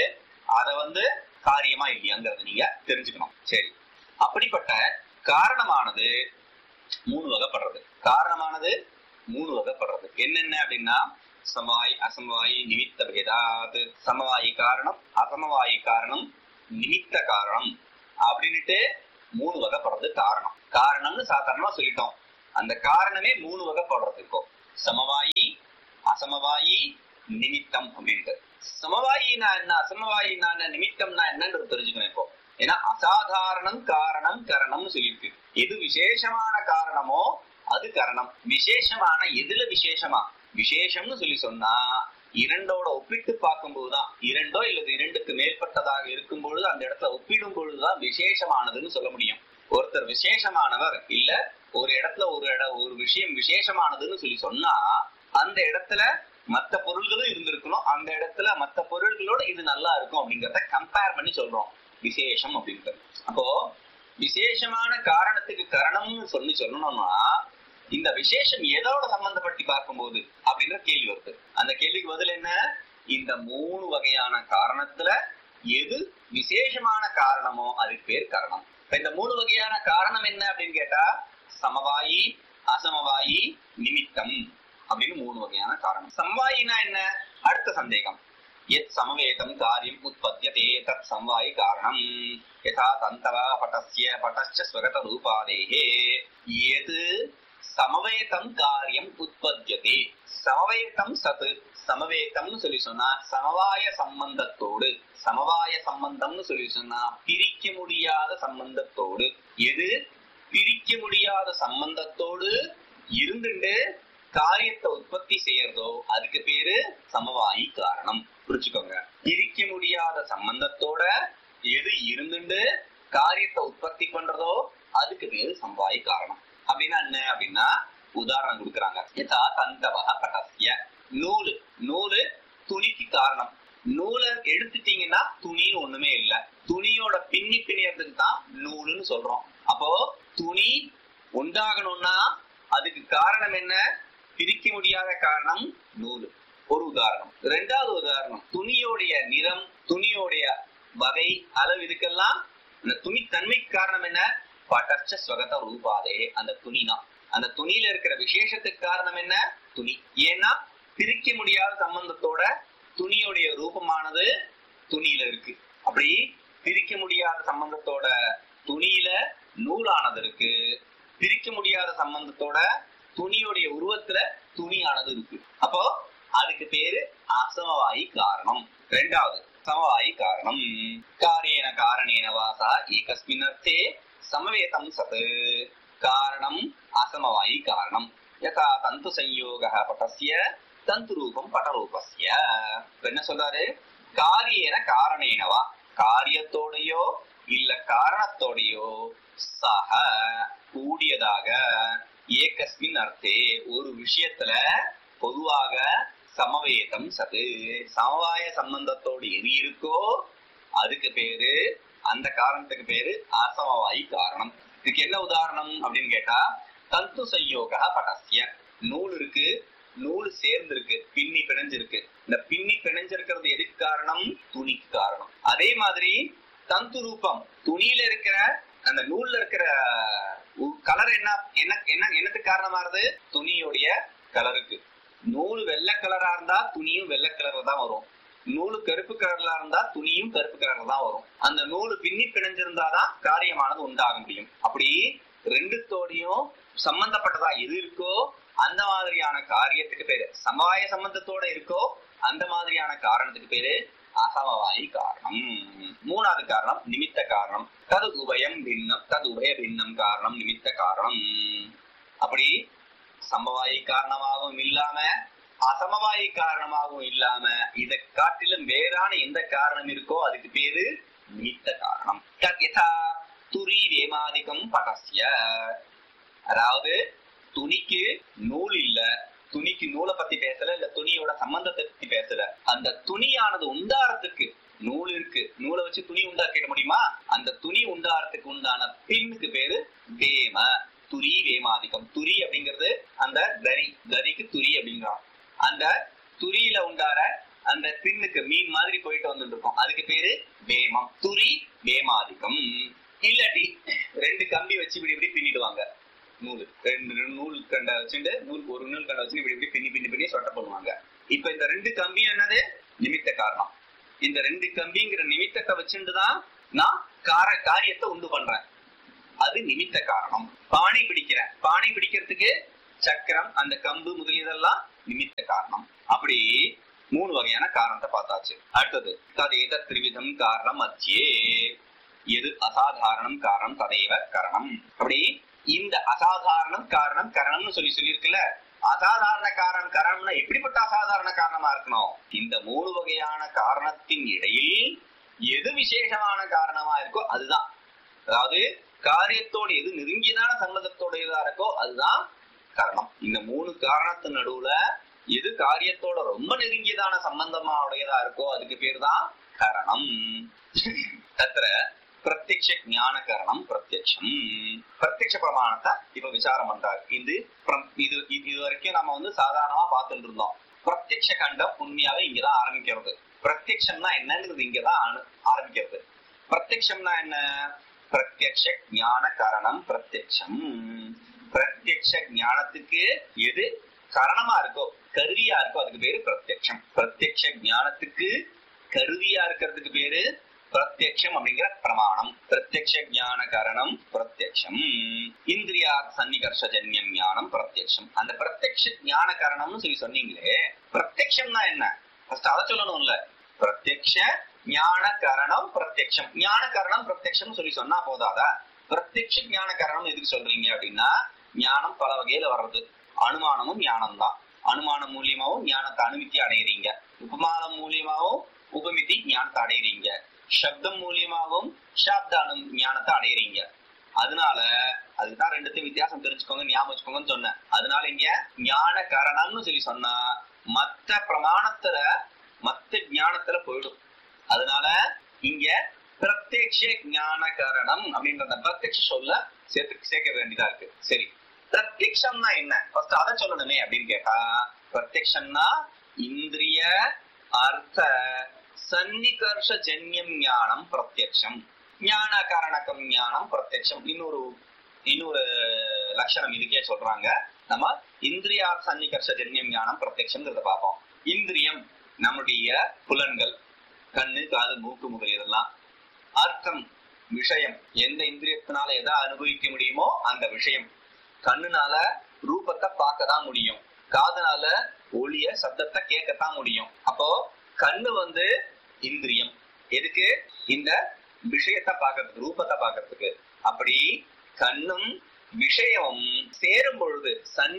அத காரியமா இல்லையாங்கிறத நீங்க தெரிஞ்சுக்கணும். சரி, அப்படிப்பட்ட காரணமானது மூணு வகைப்படுறது. காரணமானது மூணு வகைப்படுறது என்னென்ன அப்படின்னா, சமவாயி அசமவாயி நிமித்த பேதாத். சமவாயி காரணம், அசமவாயி காரணம், நிமித்த காரணம் அப்படின்னுட்டு மூணு வகைப்படுறது காரணம். காரணம்னு சாதாரணமா சொல்லிட்டோம், அந்த காரணமே மூணு வகைப்படுறது இருக்கும், சமவாயி, அசமவாயி, நிமித்தம் அப்படின்ட்டு. சமவாயினா என்ன, அசமவாயினா என்ன, நிமித்தம்னா என்னன்றது தெரிஞ்சுக்கணும் இப்போ. ஏன்னா அசாதாரணம் காரணம் கரணம்னு சொல்லியிருக்கு. எது விசேஷமான காரணமோ அது கரணம். விசேஷமான எதுல விசேஷமா, விசேஷம்னு சொல்லி சொன்னா இரண்டோட ஒப்பிட்டு பார்க்கும் போதுதான், இரண்டோ இல்லது இரண்டுக்கு மேற்பட்டதாக இருக்கும் பொழுது அந்த இடத்துல ஒப்பிடும் பொழுதுதான் விசேஷமானதுன்னு சொல்ல முடியும். ஒருத்தர் விசேஷமானவர் இல்ல, ஒரு இடத்துல ஒரு விஷயம் விசேஷமானதுன்னு சொல்லி சொன்னா அந்த இடத்துல மற்ற பொருள்களும் இருந்திருக்கணும், அந்த இடத்துல மற்ற பொருள்களோட இது நல்லா இருக்கும் அப்படிங்கறத கம்பேர் பண்ணி சொல்றோம் விசேஷம் அப்படின்ட்டு. அப்போ விசேஷமான காரணத்துக்கு கரணம்னு சொல்லணும்னா இந்த விசேஷம் எதோட சம்பந்தப்பட்டு பார்க்கும்போது அப்படின்ற கேள்வி வருது. அந்த கேள்விக்கு பதில் என்ன, இந்த மூணு வகையான காரணத்துல எது விசேஷமான காரணமோ அதுக்கு பேர் காரணம். இந்த மூணு வகையான காரணம் என்ன அப்படின்னு கேட்டா, சமவாயி, அசமவாயி, நிமித்தம் அப்படின்னு மூணு வகையான காரணம். சமவாயினா என்ன, அடுத்த சந்தேகம். எத் சமவேதம் காரியம் உற்பத்தியதே தத் சமவாயி காரணம் யதா தந்தவா படஸ்ய படஸ்ச ஸ்வகத ரூபாதேஹே. எது சமவேதம் காரியம் உற்பத்தியதே, சமவேதம் சத்து, சமவேதம்னு சொல்லி சொன்னா சமவாய சம்பந்தத்தோடு, சமவாய சம்பந்தம்னு சொல்லி சொன்னா பிரிக்க முடியாத சம்பந்தத்தோடு, எது பிரிக்க முடியாத சம்பந்தத்தோடு இருந்துட்டு காரியத்தை உற்பத்தி செய்யறதோ அதுக்கு பேரு சமவாயி காரணம். புரிச்சுக்கோங்க, பிரிக்க முடியாத சம்பந்தத்தோட எது இருந்துட்டு காரியத்தை உற்பத்தி பண்றதோ அதுக்கு பேரு சமவாயி காரணம். அப்படின்னா என்ன அப்படின்னா உதாரணம் கொடுக்குறாங்க. யதா தந்தவஹ படஸ்ய, நூலு, நூலு துணிக்கு காரணம். நூலை எடுத்துட்டீங்கன்னா துணின்னு ஒண்ணுமே இல்ல. துணியோட பிணியறதுக்கு தான் நூலுன்னு சொல்றோம். அப்போ துணி உண்டாகணும்னா அதுக்கு காரணம் என்ன? பிரிக்க முடியாத காரணம் நூலு. ஒரு உதாரணம். ரெண்டாவது உதாரணம், துணியோடைய நிறம், துணியோடைய வகை, அளவு, இதுக்கெல்லாம் அந்த துணி தன்மைக்கு காரணம் என்ன? படச்ச ஸ்வகத ரூபாதே, அந்த துணி தான். அந்த துணியில இருக்கிற விசேஷத்துக்கு காரணம் என்ன? துணி. ஏன்னா பிரிக்க முடியாத சம்பந்தத்தோட துணியோடைய ரூபமானது துணியில இருக்கு. அப்படி பிரிக்க முடியாத சம்பந்தத்தோட துணியில நூலானது இருக்கு. பிரிக்க முடியாத சம்பந்தத்தோட துணியோடைய உருவத்துல துணியானது இருக்கு. அப்போ அதுக்கு பேரு அசமவாயி காரணம். ரெண்டாவது சமவாயி காரணம். காரியேன காரணேன வாசா ஏகஸ்மின் அர்த்தே சமவேதம் சத். காரணம் அசமவாயி காரணம். யதா தந்து சம்யோகः படஸ்ய தந்து ரூபம் படரூபஸ்ய. என்ன சொல்றாரு? காரியேன காரணேனவா, காரியத்தோடையோ இல்ல காரணத்தோடையோ சக கூடியதாக ஏகஸ்மின் அர்த்தே ஒரு விஷயத்துல பொதுவாக சமவேதம் சத்து சமவாய சம்பந்தத்தோடு எது இருக்கோ அதுக்கு பேரு, அந்த காரணத்துக்கு பேரு அசமவாயி காரணம். இதுக்கு என்ன உதாரணம் அப்படின்னு கேட்டா, தந்து சம்யோகः படஸ்ய, நூல் இருக்கு, நூல் சேர்ந்து இருக்கு, பின்னி பிணைஞ்சிருக்கு. இந்த பின்னி பிணைஞ்சிருக்கிறது எதுக்கு காரணம்? துணிக்கு காரணம். அதே மாதிரி தந்து ரூபம், துணியில இருக்கிற அந்த நூல்ல இருக்கிற கலர் என்ன என்னத்துக்கு காரணமாறுது? துணியுடைய கலருக்கு. நூல் வெள்ளை கலரா இருந்தா துணியும் வெள்ளை கலர்ல தான் வரும். நூலு கருப்பு கலர்ல இருந்தா துணியும் கருப்பு கலர்ல தான் வரும். அந்த நூலு பின்னி பிணைஞ்சிருந்தாதான் காரியமானது உண்டாக முடியும். அப்படி ரெண்டுத்தோடையும் சம்பந்தப்பட்டதா எது இருக்கோ அந்த மாதிரியான காரியத்துக்கு பேரு, சமவாய சம்பந்தத்தோட இருக்கோ அந்த மாதிரியான காரணத்துக்கு பேரு அசமவாயி காரணம். மூணாவது காரணம் நிமித்த காரணம். தது உபயம் பின்னம், தது உபய பின்னம் காரணம் நிமித்த காரணம். அப்படி சமவாயி காரணமாகவும் இல்லாம அசமவாயி காரணமாகவும் இல்லாம இதை காட்டிலும் வேறான எந்த காரணம் இருக்கோ அதுக்கு பேரு நிமித்த காரணம். யதா துரி வேமாதிகம் படஸ்ய, அதாவது துணிக்கு நூல் இல்ல, துணிக்கு நூலை பத்தி பேசல, இல்ல துணியோட சம்பந்தத்தை பத்தி பேசல. அந்த துணியானது உண்டாரத்துக்கு நூல் இருக்கு, நூலை வச்சு துணி உண்டாக்கிட முடியுமா? அந்த துணி உண்டாரத்துக்கு உண்டான பின்னுக்கு பேரு வேம, துரி வேமாதிகம். துரி அப்படிங்கிறது அந்த தரி, தரிக்கு துரி அப்படிங்கிறான். அந்த துரியில உண்டார அந்த பின்னுக்கு மீன் மாதிரி போயிட்டு வந்துட்டு இருக்கோம், அதுக்கு பேரு வேமம், துரி வேமாதிகம். இல்லாட்டி ரெண்டு கம்பி வச்சு இப்படி இப்படி பின்னிடுவாங்க. நூல் ரெண்டு நூல் கண்டை வச்சுட்டு ஒரு நூல் கண்டை வச்சு இப்படி இப்படி பின்னி பின்னி பின்னி சொட்ட பண்ணுவாங்க. இப்ப இந்த ரெண்டு கம்பி என்னது? நிமித்த காரணம். இந்த ரெண்டு கம்பிங்கிற நிமித்தத்தை வச்சுட்டுதான் நான் காரியத்தை உண்டு பண்றேன், அது நிமித்த காரணம். பானை பிடிக்கிறேன், பானை பிடிக்கிறதுக்கு சக்கரம், அந்த கம்பு முதலியதெல்லாம் நிமித்த காரணம். அப்படி மூணு வகையான காரணத்தை பார்த்தாச்சு. அடுத்தது ததேத திரிவிதம் காரணம் மத்தியே, எது அசாதாரணம் காரணம் ததேவ கரணம். அப்படி இந்த அசாதாரணம் காரணம் கரணம்னு சொல்லியிருக்குல்ல, அசாதாரண காரணம் கரணம்னா எப்படிப்பட்ட அசாதாரண காரணமா இருக்கணும்? இந்த மூணு வகையான காரணத்தின் இடையில் எது விசேஷமான காரணமா இருக்கோ அதுதான், அதாவது காரியத்தோடு எது நெருங்கியதான சம்பந்தத்தோட இதா இருக்கோ அதுதான் காரணம். இந்த மூணு காரணத்து நடுவுல எது காரியத்தோட ரொம்ப நெருங்கியதான சம்பந்தமா உடையதா இருக்கோ அதுக்கு பேர் தான் கரணம். தத்திர பிரத்யக்ஷ ஞான கரணம் பிரத்யக்ஷம். பிரத்யக்ஷ பிரமாணத்தை இப்ப விசாரம் பண்றாரு. இது வரைக்கும் நம்ம சாதாரணமா பார்த்துட்டு இருந்தோம். பிரத்யக்ஷ கண்டம் உண்மையாவே இங்கதான் ஆரம்பிக்கிறது. பிரத்யக்ஷம்னா என்னங்கிறது இங்கதான் ஆரம்பிக்கிறது. பிரத்யக்ஷம்னா என்ன? பிரத்யக்ஷ ஞான கரணம் பிரத்யக்ஷம். பிரத்யக்ஷ ஞானத்துக்கு எது காரணமா இருக்கோ, கருவியா இருக்கோ அதுக்கு பேரு பிரத்யக்ஷம். பிரத்யக்ஷ ஞானத்துக்கு கருவியா இருக்கிறதுக்கு பேரு பிரத்யக்ஷம் அப்படிங்கிற பிரமாணம். பிரத்யக்ஷ ஞான காரணம் பிரத்யக்ஷம். இந்திரியா சன்னிகர்ஷஜன்யம் ஞானம் பிரத்யக்ஷம். அந்த பிரத்யக்ஷ ஞான காரணம்னு சொல்லி சொன்னீங்களே, பிரத்யக்ஷம்னா என்ன? ஃபர்ஸ்ட் அதை சொல்லணும்ல. பிரத்யக்ஷ ஞான காரணம் பிரத்யக்ஷம். ஞான காரணம் பிரத்யக்ஷம் சொல்லி சொன்னா போதாதா? பிரத்யக்ஷ ஞான காரணம் எதுக்கு சொல்றீங்க அப்படின்னா, ஞானம் பல வகையில வர்றது. அனுமானமும் ஞானம் தான். அனுமானம் மூலியமாவும் ஞானத்தை அனுமித்தி அடையிறீங்க, உபமானம் மூலியமாவும் உபமிதி ஞானத்தை அடையிறீங்க, சப்தம் மூலியமாகவும் சாப்தானு ஞானத்தை அடையறீங்க. அதனால அதுதான் ரெண்டுத்தையும் வித்தியாசம் தெரிஞ்சுக்கோங்க, ஞாபகம் வச்சுக்கோங்கன்னு சொன்னேன். அதனால இங்க ஞான கரணம்னு சொல்லி சொன்னா மத்த பிரமாணத்துல மத்த ஞானத்துல போயிடும். அதனால இங்க பிரத்யக்ஷ ஞான கரணம் அப்படின்ற பிரத்யக்ஷ சொல்ல சேர்க்க வேண்டியதா இருக்கு. சரி, பிரத்யக்ஷம்னா என்ன ஃபர்ஸ்ட் அதை சொல்லணுமே அப்படின்னு கேட்டா, பிரத்யக்ஷம்னா இந்திரிய அர்த்த சன்னிகர்ஷ ஜன்யம் ஞானம் பிரத்யக்ஷம், ஞான காரணகம் ஞானம் பிரத்யக்ஷம். இன்னொரு லட்சணம் இதுக்கே சொல்றாங்க. நம்ம இந்திரியா சன்னிகர்ஷ ஜன்யம் ஞானம் பிரத்யக்ஷம் பார்ப்போம். இந்திரியம் நம்முடைய புலன்கள், கண்ணு காது மூக்கு முதலியதெல்லாம். அர்த்தம் விஷயம், எந்த இந்திரியத்தினால எதை அனுபவிக்க முடியுமோ அந்த விஷயம். கண்ணுனால ரூபத்தை பார்க்கதான் முடியும், காதுனால ஒளிய சப்தத்தை கேட்கத்தான் முடியும். அப்போ கண்ணு இந்திரியம் எதுக்கு? இந்த விஷயத்தை பார்க்கறதுக்கு, ரூபத்தை பார்க்கறதுக்கு. அப்படி கண்ணும் விஷயமும் சேரும் பொழுது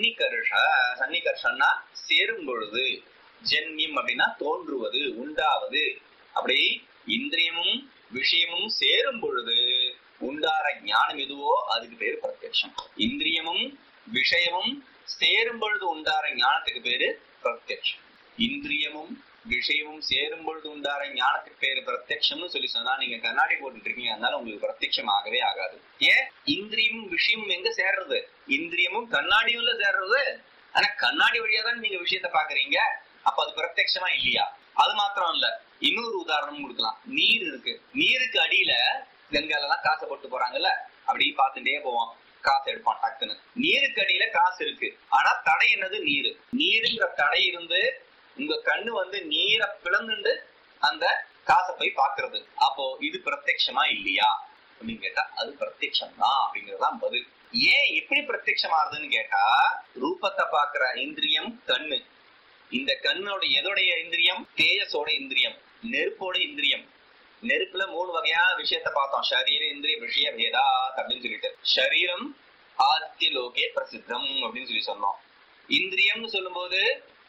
சன்னிகர்ஷன்னா சேரும் பொழுது, ஜன்யம் அப்படின்னா தோன்றுவது, உண்டாவது. அப்படி இந்திரியமும் விஷயமும் சேரும் பொழுது உண்டார ஞானம் எதுவோ அதுக்கு பேரு பிரத்யக்ஷம். இந்திரியமும் விஷயமும் சேரும் பொழுது உண்டார ஞானத்துக்கு பேரு பிரத்யக்ஷம். இந்திரியமும் விஷயமும் சேரும் பொழுது உண்டார ஞானத்துக்கு பேரு பிரத்யக்ஷம்னு சொல்லி சொன்னா நீங்க கண்ணாடி போட்டுட்டு இருக்கீங்க, அதனால உங்களுக்கு பிரத்யக்ஷம் ஆகவே ஆகாது. ஏன்? இந்திரியமும் விஷயமும் எங்க சேர்றது? இந்திரியமும் கண்ணாடியும்ல சேர்றது. ஆனா கண்ணாடி வழியா தான் நீங்க விஷயத்த பாக்குறீங்க. அப்ப அது பிரத்யக்ஷமா இல்லையா? அது மாத்திரம் இல்ல, இன்னொரு உதாரணம் கொடுக்கலாம். நீர் இருக்கு, நீருக்கு அடியில கங்கால எல்லாம் காசை போட்டு போறாங்கல்ல, அப்படி பார்த்துட்டே போவான், காசு எடுப்பான் டக்குன்னு. நீருக்கு அடியில காசு இருக்கு, ஆனா தடை என்னது? நீரு. நீருங்கிற தடை இருந்து உங்க கண்ணு நீரை பிளந்துண்டு அந்த காசை போய் பாக்குறது. அப்போ இது பிரத்யக்ஷமா இல்லையா அப்படின்னு கேட்டா அது பிரத்யக்ஷம் தான் அப்படிங்கறதுதான் பதில். ஏன் எப்படி பிரத்யக்ஷம் ஆகுதுன்னு கேட்டா, ரூபத்தை பாக்குற இந்திரியம் கண்ணு. இந்த கண்ணோட எதோடைய இந்திரியம்? தேஜஸோட இந்திரியம், நெருப்போட இந்திரியம். நெருப்புல 3 வகையான விஷயத்த பார்த்தோம். ஷரீர இந்திரிய விஷய வேதாத் அப்படின்னு சொல்லிட்டு, ஷரீரம் ஆத்ய லோகே பிரசித்தம் அப்படின்னு சொல்லி சொன்னோம். இந்திரியம்னு சொல்லும் போது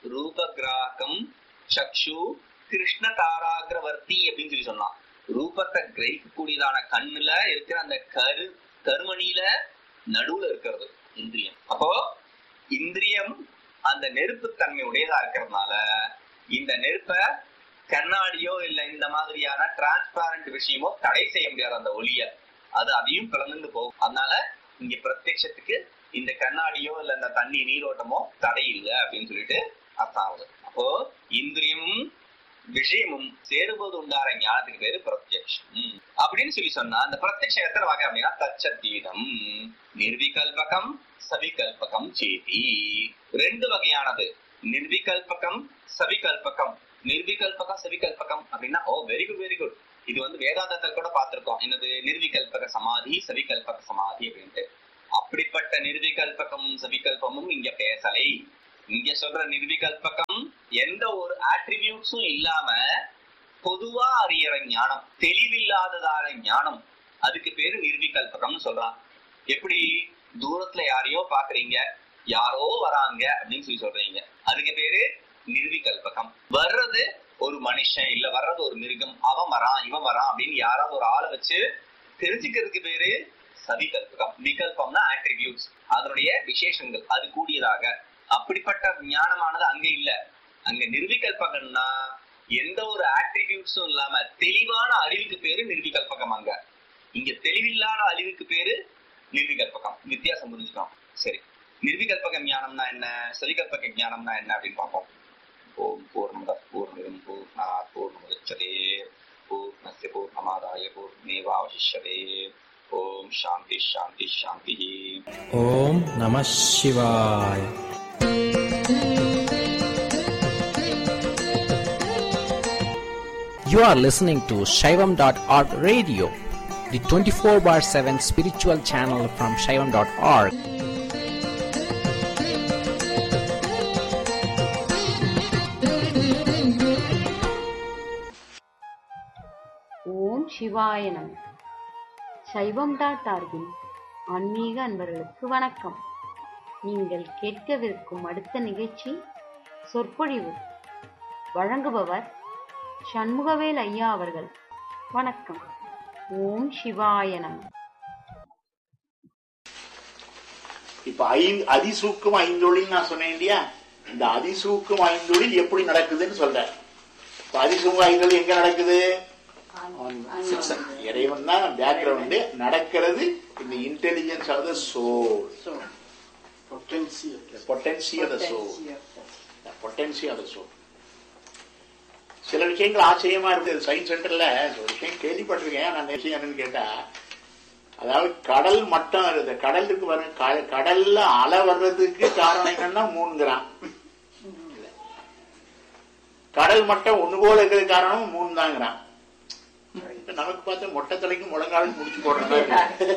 ரூபகிராகம் சக்ஷு கிருஷ்ண தாராகிரவர்த்தி அப்படின்னு சொல்லி சொன்னான். ரூபத்தை கிரகிக்கக்கூடியதான கண்ணுல இருக்கிற அந்த கருமணியில நடுவுல இருக்கிறது இந்திரியம். அப்போ இந்திரியம் அந்த நெருப்பு தன்மை உடையதா இருக்கிறதுனால இந்த நெருப்ப கண்ணாடியோ இல்ல இந்த மாதிரியான டிரான்ஸ்பாரண்ட் விஷயமோ தடை செய்ய முடியாது. அந்த ஒளிய அது அதையும் பிளந்து போகும். அதனால இங்க பிரத்யக்ஷத்துக்கு இந்த கண்ணாடியோ இல்ல இந்த தண்ணி நீரோட்டமோ தடை இல்லை அப்படின்னு சொல்லிட்டு அர்த்தம் ஆகுது. அப்போ இந்திரியமும் விஷயமும் சேரும்போது உண்டார ஞானத்துக்கு பேரு பிரத்யக்ஷம் அப்படின்னு சொல்லி சொன்னா, அந்த பிரத்யக்ஷம் எத்தனை வகை அப்படின்னா, தச்சதீதம் நிர்விகல்பகம் சவிகல்பகம் சேதி. 2 வகையானது, நிர்விகல்பகம் சவிகல்பகம். நிர்விகல்பகம் சவிகல்பகம் அப்படின்னா வெரி குட் வெரி குட். இது வேதாந்தத்தில் கூட பார்த்திருக்கோம். என்னது? நிர்விகல்பக சமாதி சவிகல்பக சமாதி அப்படின்ட்டு. அப்படிப்பட்ட நிர்விகல்பகம் சவிகல்பமும் இங்க பேசலை. இங்க சொல்ற நிர்விகல்பகம் எந்த ஒரு ஆட்ரிபியூட்ஸும் இல்லாம பொதுவா அறியற ஞானம், தெளிவில்லாததான ஞானம், அதுக்கு பேரு நிர்விகல்பகம்னு சொல்றான். எப்படி? தூரத்துல யாரையோ பாக்குறீங்க, யாரோ வராங்க அப்படின்னு சொல்லி சொல்றீங்க, அதுக்கு பேரு நிர்விகல்பகம். வர்றது ஒரு மனுஷன் இல்ல வர்றது ஒரு மிருகம், அவன் வரான் இவன் வரான் அப்படின்னு யாராவது ஒரு ஆளை வச்சு தெரிஞ்சுக்கிறதுக்கு பேரு சவிகல்பகம். விகல்பம்னா ஆட்ரிபியூட்ஸ், அதனுடைய விசேஷங்கள், அது கூடியதாக. அப்படிப்பட்ட ஞானமானது அங்க இல்ல. அங்க நிர்விகல்பகம்னா எந்த ஒரு ஆட்ரிபியூட்ஸும் இல்லாம தெளிவான அறிவுக்கு பேரு நிர்விகல்பகம். அங்க இங்க தெளிவில்லாத அறிவுக்கு பேரு நிர்விகல்பகம். வித்தியாசம் புரிஞ்சுக்கணும். சரி, நிர்விகல்பக ஞானம்னா என்ன, சவிகல்பக ஞானம்னா என்ன அப்படின்னு பார்ப்போம். ஓம் பூர்ணமத பூர்ணமிதம் பூர்ணாத் பூர்ணமுதச்யதே பூர்ணஸ்ய பூர்ணமாதாய பூர்ணமேவாவசிஷ்யதே. ஓம் சாந்தி சாந்தி சாந்தி. ஓம் நமः சிவாய. You are listening to Shaivam.org radio, the 24/7 spiritual channel from Shaivam.org. ஓம் சிவாய நம. சைவம்.org ஆன்மீக அன்பர்களுக்கு வணக்கம். நீங்கள் கேட்கவிருக்கும் அடுத்த நிகழ்ச்சி சொற்பொழிவு. வழங்குபவர் சண்முகவேல் ஐயா அவர்கள். வணக்கம். ஓம் சிவாய நம. இப்ப அதிசூக்கும் ஐந்தொழில் நான் சொன்னேன் இல்லையா, இந்த அதிசூக்கும் ஐந்தொழில் எப்படி நடக்குதுன்னு சொல்றேன். இப்ப அதிசூக்கும் ஐந்தொழில் எங்க நடக்குது? இறைவன் தான் பேக்ரவுண்ட். நடக்கிறது இந்த intelligence of the soul, potency of the soul, potency of the soul. சில விஷயங்கள் ஆச்சரியமா இருக்கு. சயின்ஸ் சென்டர்ல ஒரு விஷயம் கேள்விப்பட்டிருக்கேன் நான். விஷயம் என்னன்னு கேட்டா, அதாவது கடல் மட்டம் இருக்குது, கடலுக்கு வரும், கடல்ல அலை வர்றதுக்கு காரணம் என்னன்னா 3 கிராம். கடல் மட்டம் ஒண்ணு போல இருக்கிறது காரணம் 3 தான் கிராம். நமக்கு பார்த்து மொட்டை தலைக்கும் முழங்காலும் முடிச்சு போடுறாங்க.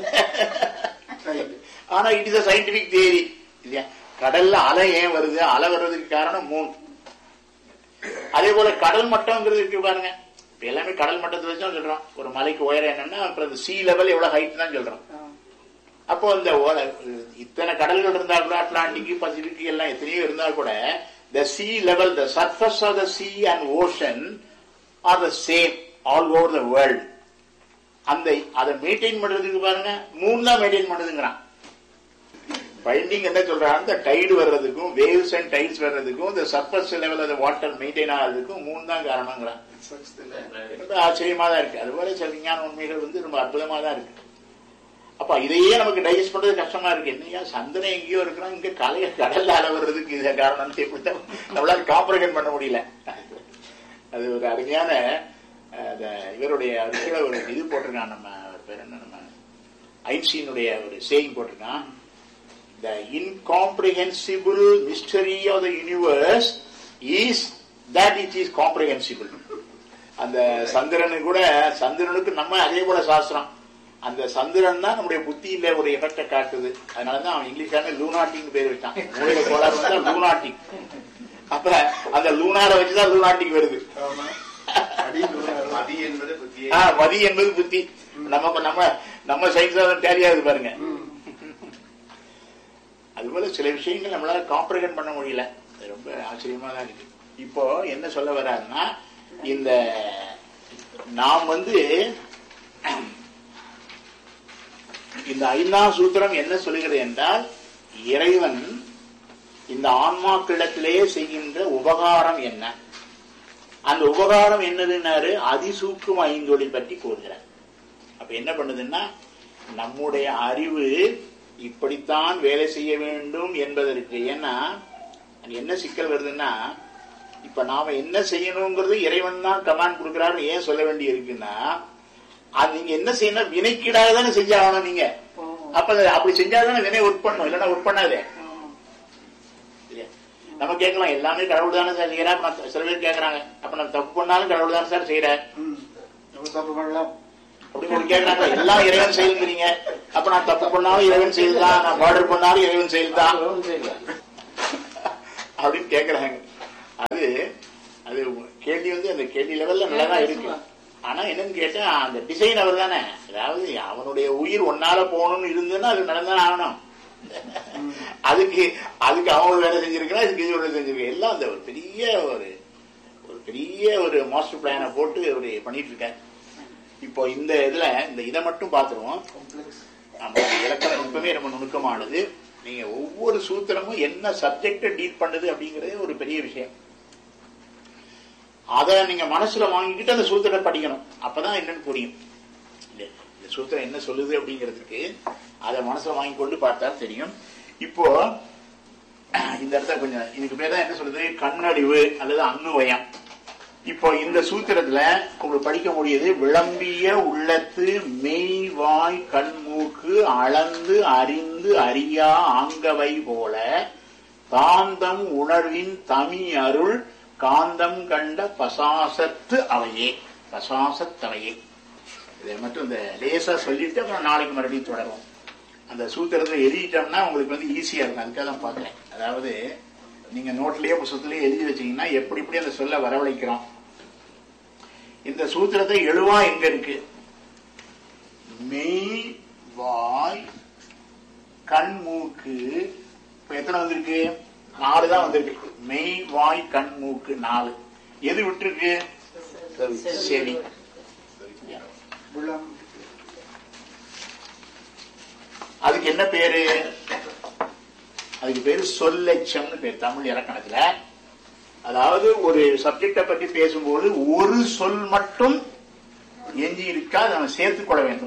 ஆனா it is a scientific theory இல்லையா? கடல்ல அலை ஏன் வருது? அலை வர்றதுக்கு காரணம் 3. அதே போல கடல் மட்டம்ங்கிறது இருக்கு பாருங்க. இப்ப எல்லாமே கடல் மட்டத்தை வச்சு தான் சொல்றோம். ஒரு மலைக்கு உயரம் என்னன்னா அப்புறம் சி லெவல் எவ்வளவு ஹைட் தான் சொல்றோம். அப்போ இந்த இத்தனை கடல்கள் இருந்தா கூட, அட்லாண்டிக், பசிபிக் எல்லாம் எத்தனையோ இருந்தா கூட, the sea level, the surface of the sea and ocean are the same all over the world. அதை மெயின்டைன் பண்றதுக்கு பாருங்க 3 தான் மெயின்டைன் பண்ணுதுங்கிறான். பைண்டிங் என்ன சொல்றாங்க, இந்த டைடு வர்றதுக்கும், வேவ்ஸ் அண்ட் டைட்ஸ் வர்றதுக்கும், இந்த சர்ஃபேஸ் லெவல் அந்த வாட்டர் மெயின்டைன் ஆகிறதுக்கும் 3 தான் காரணங்கிறான். ரொம்ப ஆச்சரியமா தான் இருக்கு. அதுபோல சில விஞ்ஞான உண்மைகள் ரொம்ப அற்புதமா தான் இருக்கு. அப்ப இதையே நமக்கு டைஜஸ்ட் பண்றது கஷ்டமா இருக்கு. என்னையா சந்திரன் எங்கேயோ இருக்கிறோம், இங்க கடல்ல அலை வர்றதுக்கு இதை காரணம் நம்மளால காம்ப்ரிஹெண்ட் பண்ண முடியல. அது ஒரு அருமையான இவருடைய ஒரு இது போட்டிருக்கான். நம்ம பேர் என்ன, நம்ம ஐன்ஸ்டீனுடைய ஒரு சேயிங் போட்டிருக்கான். The incomprehensible mystery of the universe is that it is comprehensible. அந்த சந்திரனுக்கு கூட, சந்திரனுக்கு நம்ம அதே போல சாஸ்திரம், அந்த சந்திரன் தான் நம்முடைய புத்தியில ஒரு எஃபெக்ட காட்டுது. அதனாலதான் அவன் இங்கிலீஷ்ல லூனாட்டிக் பேர் வச்சான். மூளையில கோளாறு வந்தா லூனாட்டிக். அப்ப அந்த லூனார வச்சுதான் லூனாட்டிக் வருது. மதி என்பது புத்தி. நம்ம சயின்ஸ் டேலியாது பாருங்க. அதுபோல சில விஷயங்கள் நம்மளால காம்ப்ரிஹெண்ட் பண்ண முடியல. ரொம்ப ஆச்சரியமா தான் இருக்கு. இப்போ என்ன சொல்ல வர்றாருன்னா, இந்த நாம் இந்த 5ஆம் சூத்திரம் என்ன சொல்லுகிறது என்றால், இறைவன் இந்த ஆன்மாக்களிடத்திலே செய்கின்ற உபகாரம் என்ன, அந்த உபகாரம் என்னதுன்னாரு அதிசூக்கும் ஐந்தொழில் பற்றி கூறுகிறார். அப்ப என்ன பண்ணுதுன்னா, நம்முடைய அறிவு இப்படித்தான் வேலை செய்ய வேண்டும் என்பதற்கு. ஏன்னா என்ன சிக்கல் வருதுன்னா, இப்ப நாம என்ன செய்யணுங்கிறது இறைவன் தான் கமாண்ட் கொடுக்கிறாரு. ஏன் சொல்ல வேண்டி இருக்குன்னா, அது நீங்க என்ன செய்யணும், வினைக்கீடாக தானே செஞ்சாகணும் நீங்க. அப்ப அப்படி செஞ்சாதானே வினை ஒர்க் பண்ணும், இல்லைன்னா ஒர்க் பண்ணாதே. நம்ம கேட்கலாம், எல்லாமே கடவுள் தானே சார் செய்யறா. சில பேர் கேட்கறாங்க, அப்ப நம்ம தப்பு பண்ணாலும் கடவுள் தானே சார் செய்யற அப்படின்னு கேட்கறாங்க. எல்லாம் இறைவன் செயல்ங்கிறீங்க, அப்ப நான் தப்பு பண்ணாலும் இறைவன் செயல்தான், நான் மர்டர் பண்ணாலும் இறைவன் செயல்தான் அப்படின்னு கேட்கறாங்க. அது கேள்வி அந்த கேள்வி லெவல்ல நல்லதான் இருக்கு. ஆனா என்னன்னு கேட்டா, அந்த டிசைன் அவர் தானே. அதாவது அவனுடைய உயிர் ஒன்னால போகணும்னு இருந்ததுன்னா அது நடந்தானே ஆகணும். அதுக்கு அவன் வேலை செஞ்சிருக்கா, இதுக்கு இது வேலை செஞ்சிருக்க. எல்லாம் அந்த ஒரு பெரிய ஒரு மாஸ்டர் பிளான போட்டு ஒரு பண்ணிட்டு இருக்க. இப்போ இந்த இதை மட்டும் பாத்துருவோம். நம்ம இலக்கணம் எப்பவுமே ரொம்ப நுணுக்கமானது. நீங்க ஒவ்வொரு சூத்திரமும் என்ன சப்ஜெக்ட டீல் பண்ணுது அப்படிங்கறது ஒரு பெரிய விஷயம். அத நீங்க மனசுல வாங்கிக்கிட்டு அந்த சூத்திரத்தை படிக்கணும். அப்பதான் என்னன்னு புரியும். இந்த சூத்திரம் என்ன சொல்லுது அப்படிங்கிறதுக்கு அதை மனசுல வாங்கி கொண்டு பார்த்தா தெரியும். இப்போ இந்த இடத்துல கொஞ்சம் இதுக்கு பேர் தான் என்ன சொல்லுது, கண்ணறிவு அல்லது அன்னுவயம். இப்போ இந்த சூத்திரத்துல உங்களுக்கு படிக்க முடியுது, விளம்பிய உள்ளத்து மெய் வாய் கண்மூக்கு அளந்து அறிந்து அறியா ஆங்கவை போல காந்தம் உணர்வின் தமி அருள் காந்தம் கண்ட பசாசத்து அவையே, பசாசத்தவையே. இதை மட்டும் இந்த லேசா சொல்லிட்டு அப்புறம் நாளைக்கு மறுபடியும் தொடரும். அந்த சூத்திரத்தை எழுதிட்டோம்னா உங்களுக்கு ஈஸியா இருக்கும். அதுக்காக தான் பாக்குறேன். அதாவது நீங்க நோட்லயே புத்தகத்திலேயே எழுதி வச்சீங்கன்னா எப்படி எப்படி அந்த சொல்ல வரவழைக்கிறோம். இந்த சூத்திரத்தை எழுவா எங்க இருக்கு, மெய் வாய் கண் மூக்கு. இப்ப எத்தனை வந்திருக்கு, 4 தான் வந்திருக்கு. மெய் வாய் கண் மூக்கு 4. எது விட்டுருக்கு, செவி. அதுக்கு என்ன பேரு? அதுக்கு பேரு சொல்லெச்சம்னு பேர் தமிழ் இலக்கணத்துல. அதாவது ஒரு சப்ஜெக்ட பத்தி பேசும்போது ஒரு சொல் மட்டும் எஞ்சி இருக்கா, அதை நம்ம சேர்த்துக் கொள்ள வேண்டும்.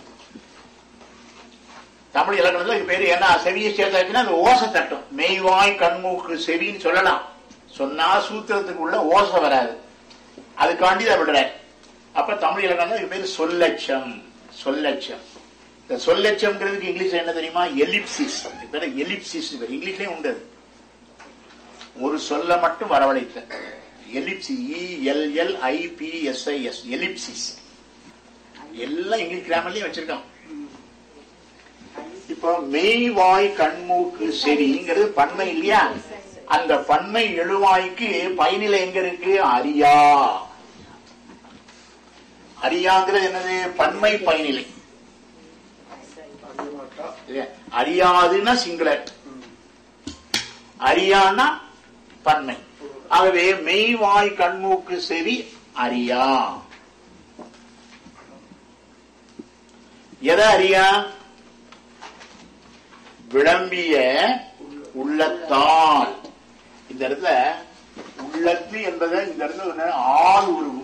தமிழ் இலக்கணத்துல இது பேரு என்ன? செவியை சேர்த்தாச்சுன்னா அந்த ஓசை தட்டும். மெய்வாய் கண்மூக்கு செவின்னு சொல்லலாம். சொன்னா சூத்திரத்துக்கு உள்ள ஓசை வராது, அதுக்காண்டி அதை விடுற. அப்ப தமிழ் இலக்கணம் இது பேரு சொல்லெச்சம். சொல்லெச்சம். இந்த சொல்லெச்சம்ங்கிறதுக்கு இங்கிலீஷ்ல என்ன தெரியுமா? எலிப்சிஸ். எலிப்சிஸ் இங்கிலீஷ்லயும் உண்டு. ஒரு சொல்ல மட்டும் வரவழைத்த எலிப்சிஸ். ELLIPSIS ellipses. எல்லாம் இங்கிலீஷ் கிராமர்லயும் வச்சிருக்கான். இப்போ மெய் வாய் கண்மூக்கு செவிங்கிறது பன்மை இல்லையா? அந்த பன்மை எழுவாய்க்கு பயனிலை எங்க இருக்கு? அரியா. அரியாங்கிறது என்னது? பன்மை பயனிலை. அறியாதுன்னா சிங்குலர், அறியான்னா பன்மை. ஆகவே மெய் வாய் கண்மூக்கு செவி அறியா. எதை அறியா? விளம்பிய உள்ளத்தால். இந்த இடத்துல உள்ளத்து என்பதை இந்த இடத்துல ஆள் உருவு.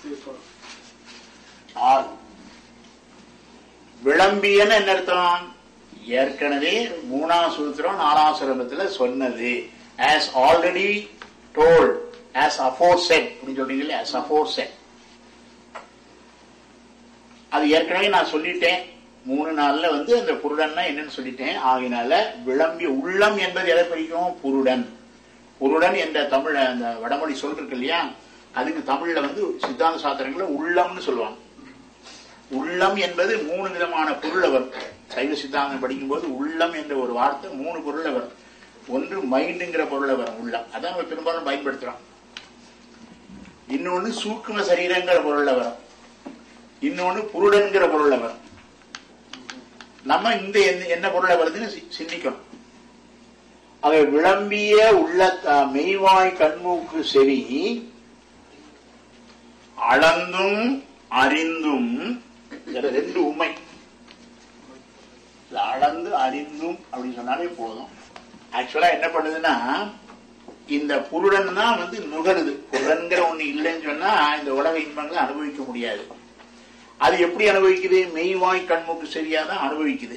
ஆள் விளம்பியன்னு என்ன அர்த்தம்? ஏற்கனவே 3ஆம் சூத்திரம் 4ஆம் சிரமத்துல சொன்னது. as already told, as aforesaid அப்படின்னு சொல்றீங்களே, as aforesaid. அது ஏற்கனவே நான் சொல்லிட்டேன். 3 நாள்ல அந்த புருடன்னா என்னன்னு சொல்லிட்டேன். ஆகினால விளம்பிய உள்ளம் என்பது எதை பிடிக்கும்? புருடன். புருடன் என்ற தமிழ் அந்த வடமொழி சொல் இருக்கு இல்லையா, அதுக்கு தமிழ்ல சித்தாந்த சாஸ்திரங்கள உள்ளம்னு சொல்லுவாங்க. உள்ளம் என்பது 3 விதமான பொருள் வரும். சைவ சித்தாந்தம் படிக்கும் போது உள்ளம் என்ற ஒரு வார்த்தை 3 பொருள் வரும். ஒன்று மைண்டுங்கிற பொருளை வரும் உள்ளம், அதான் நம்ம பெரும்பாலும் பயன்படுத்துறோம். இன்னொன்னு சூக்கும சரீரங்கிற பொருள்ல வரும். இன்னொன்னு புருடன்கிற பொருள்ல வரும். நம்ம இந்த என்ன பொருளை வருதுன்னு சிந்திக்கணும். அதை விளம்பிய உள்ள மெய்வாய் கண்மூக்கு செவி அளந்தும் அறிந்தும். 2 உண்மை. அளந்து அறிந்தும் அப்படின்னு சொன்னாலே போதும். ஆக்சுவலா என்ன பண்ணுதுன்னா, இந்த புருடன் தான் நுகருது. புருடன்கிற ஒண்ணு இல்லைன்னு சொன்னா இந்த உலக இன்பங்களை அனுபவிக்க முடியாது. அது எப்படி அனுபவிக்குது? மெய்வாய் கண்மூக்கு செவியாதான் அனுபவிக்குது.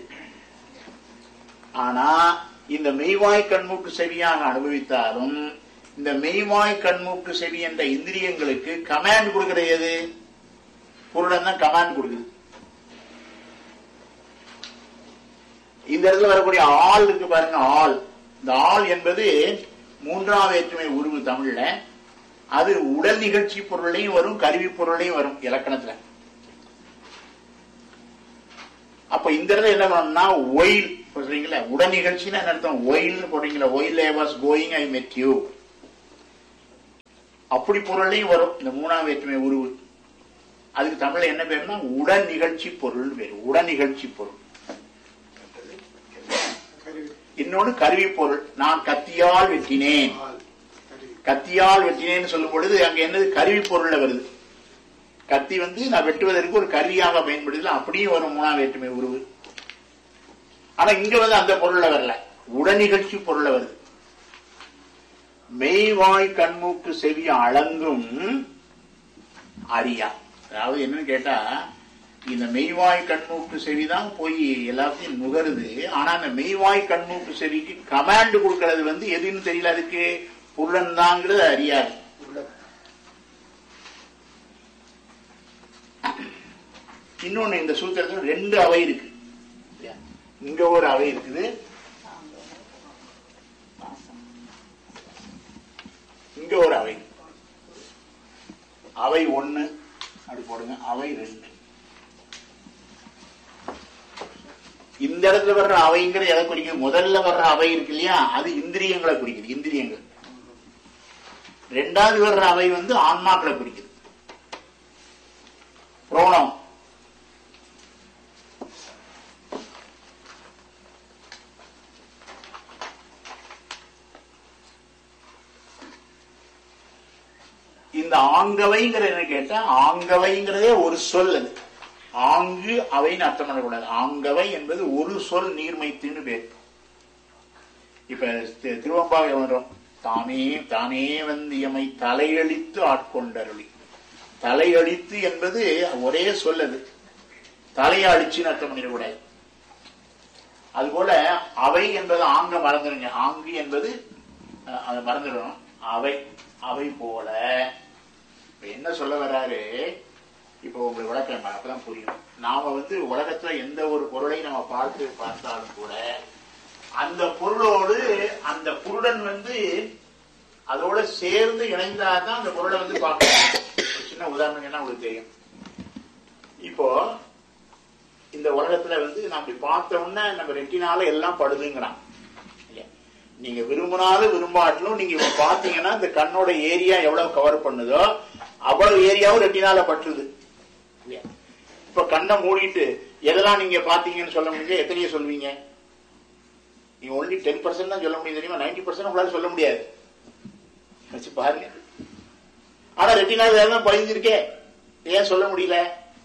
ஆனா இந்த மெய்வாய் கண்மூக்கு செவியாக அனுபவித்தாலும் இந்த மெய்வாய் கண்மூக்கு செவி என்ற இந்திரியங்களுக்கு கமாண்ட் கொடுக்கிறது எது? புருடன் தான் கமாண்ட் கொடுக்குது. இந்த இடத்துல வரக்கூடிய ஆள் இருக்கு பாருங்க, ஆள். இந்த ஆள் என்பது 3ஆம் வேற்றுமை உருவு தமிழ்ல. அது உடல் நிகழ்ச்சி பொருளையும் வரும், கருவி பொருளையும் வரும் இலக்கணத்துல. அப்ப இந்த இடத்துல என்ன பண்ணணும்னா, ஒயில் சொல்றீங்களா, உடல் நிகழ்ச்சின்னு என்ன அர்த்தம்? ஒயில்னு போடுறீங்களா, ஒயில் ஐ வாஸ் கோயிங் ஐ மெட் யூ. அப்படி பொருளையும் வரும் இந்த 3ஆம் வேற்றுமை உருவு. அதுக்கு தமிழ்ல என்ன பேருன்னா உடல் நிகழ்ச்சி பொருள் பேரு. உடல் நிகழ்ச்சி பொருள். இன்னொன்னு கருவி பொருள். நான் கத்தியால் வெட்டினேன். கத்தியால் வெட்டினேன்னு சொல்லும் பொழுது அங்க என்னது? கருவி பொருள்ல வருது. கத்தி நான் வெட்டுவதற்கு ஒரு கருவியாக பயன்படுத்தல, அப்படியே வரும் 3ஆம் வேற்றுமை உருவு. ஆனா இங்க அந்த பொருள்ல வரல, உடல் நிகழ்ச்சி பொருள்ல வருது. மெய்வாய் கண்மூக்கு செவி அளந்தும் அறியா. அதாவது என்னன்னு கேட்டா, இந்த மெய்வாய் கண்மூக்கு செவிதான் போய் எல்லாத்தையும் நுகருது. ஆனா அந்த மெய்வாய் கண்மூக்கு செவிக்கு கமாண்ட் கொடுக்கறது எதுன்னு தெரியல. அதுக்கு புருடன் தாங்கிறது அறியாது. இன்னொன்னு, இந்த சூத்திரத்தில் 2 அவை இருக்கு. இங்க ஒரு அவை இருக்குது, இங்க ஒரு அவை. அவை 1 அப்படி போடுங்க, அவை 2. இந்த இடத்துல வர்ற அவைங்கிற எதை குறிக்குது? முதல்ல வர்ற அவை இருக்கு இல்லையா, அது இந்திரியங்களை குறிக்குது, இந்திரியங்கள். 2வது வர்ற அவை ஆன்மாக்களை குறிக்குது, புரோணம். இந்த ஆங்கவைங்கிற என்ன கேட்டா, ஆங்கவைங்கிறதே ஒரு சொல். அது ஆங்கு அவைன்னு அர்த்தம் பண்ணக்கூடாது. ஆங்கவை என்பது ஒரு சொல் நீர்மைத்துன்னு பேர். இப்ப திருவம்பாவை வரும், தானே தானே வந்தியமை தலையளித்து ஆட்கொண்டருளி. தலையளித்து என்பது ஒரே சொல், அது தலையை அழிச்சுன்னு அர்த்தம் பண்ணிடக்கூடாது. அதுபோல அவை என்பது ஆங்க மறந்துடுங்க, ஆங்கு என்பது அதை மறந்துடணும். அவை அவை போல என்ன சொல்ல வர்றாரு, இப்போ உங்களுக்கு விளக்கம் அப்பதான் புரியும். நாம உலகத்துல எந்த ஒரு பொருளை நம்ம பார்த்தாலும் கூட அந்த பொருளோடு அந்த பொருடன் அதோட சேர்ந்து இணைந்தாதான் அந்த பொருளை பார்க்கணும். ஒரு சின்ன உதாரணம் என்ன உங்களுக்கு தெரியும். இப்போ இந்த உலகத்துல நான் அப்படி பார்த்த உடனே நம்ம ரெட்டினால எல்லாம் படுதுங்கிறான். நீங்க விரும்பினாலும் விரும்பாட்டிலும் நீங்க இப்ப பாத்தீங்கன்னா இந்த கண்ணோட ஏரியா எவ்வளவு கவர் பண்ணுதோ அவ்வளவு ஏரியாவும் ரெட்டினால பட்டுது. இப்ப கண்ணை மூடிட்டு எதெல்லாம் நீங்க பாத்தீங்கன்னு சொல்ல முடியுங்க? எத்தனையோ சொல்வீங்க? நீங்க ஒன்லி 10% தான் சொல்ல முடியும் தெரியுமா? 90% உங்களால சொல்ல முடியாது. வச்சு பாருங்க. ஆனா ரெட்டினால எல்லாம் பதிஞ்சிருக்கே, ஏன் சொல்ல முடியல?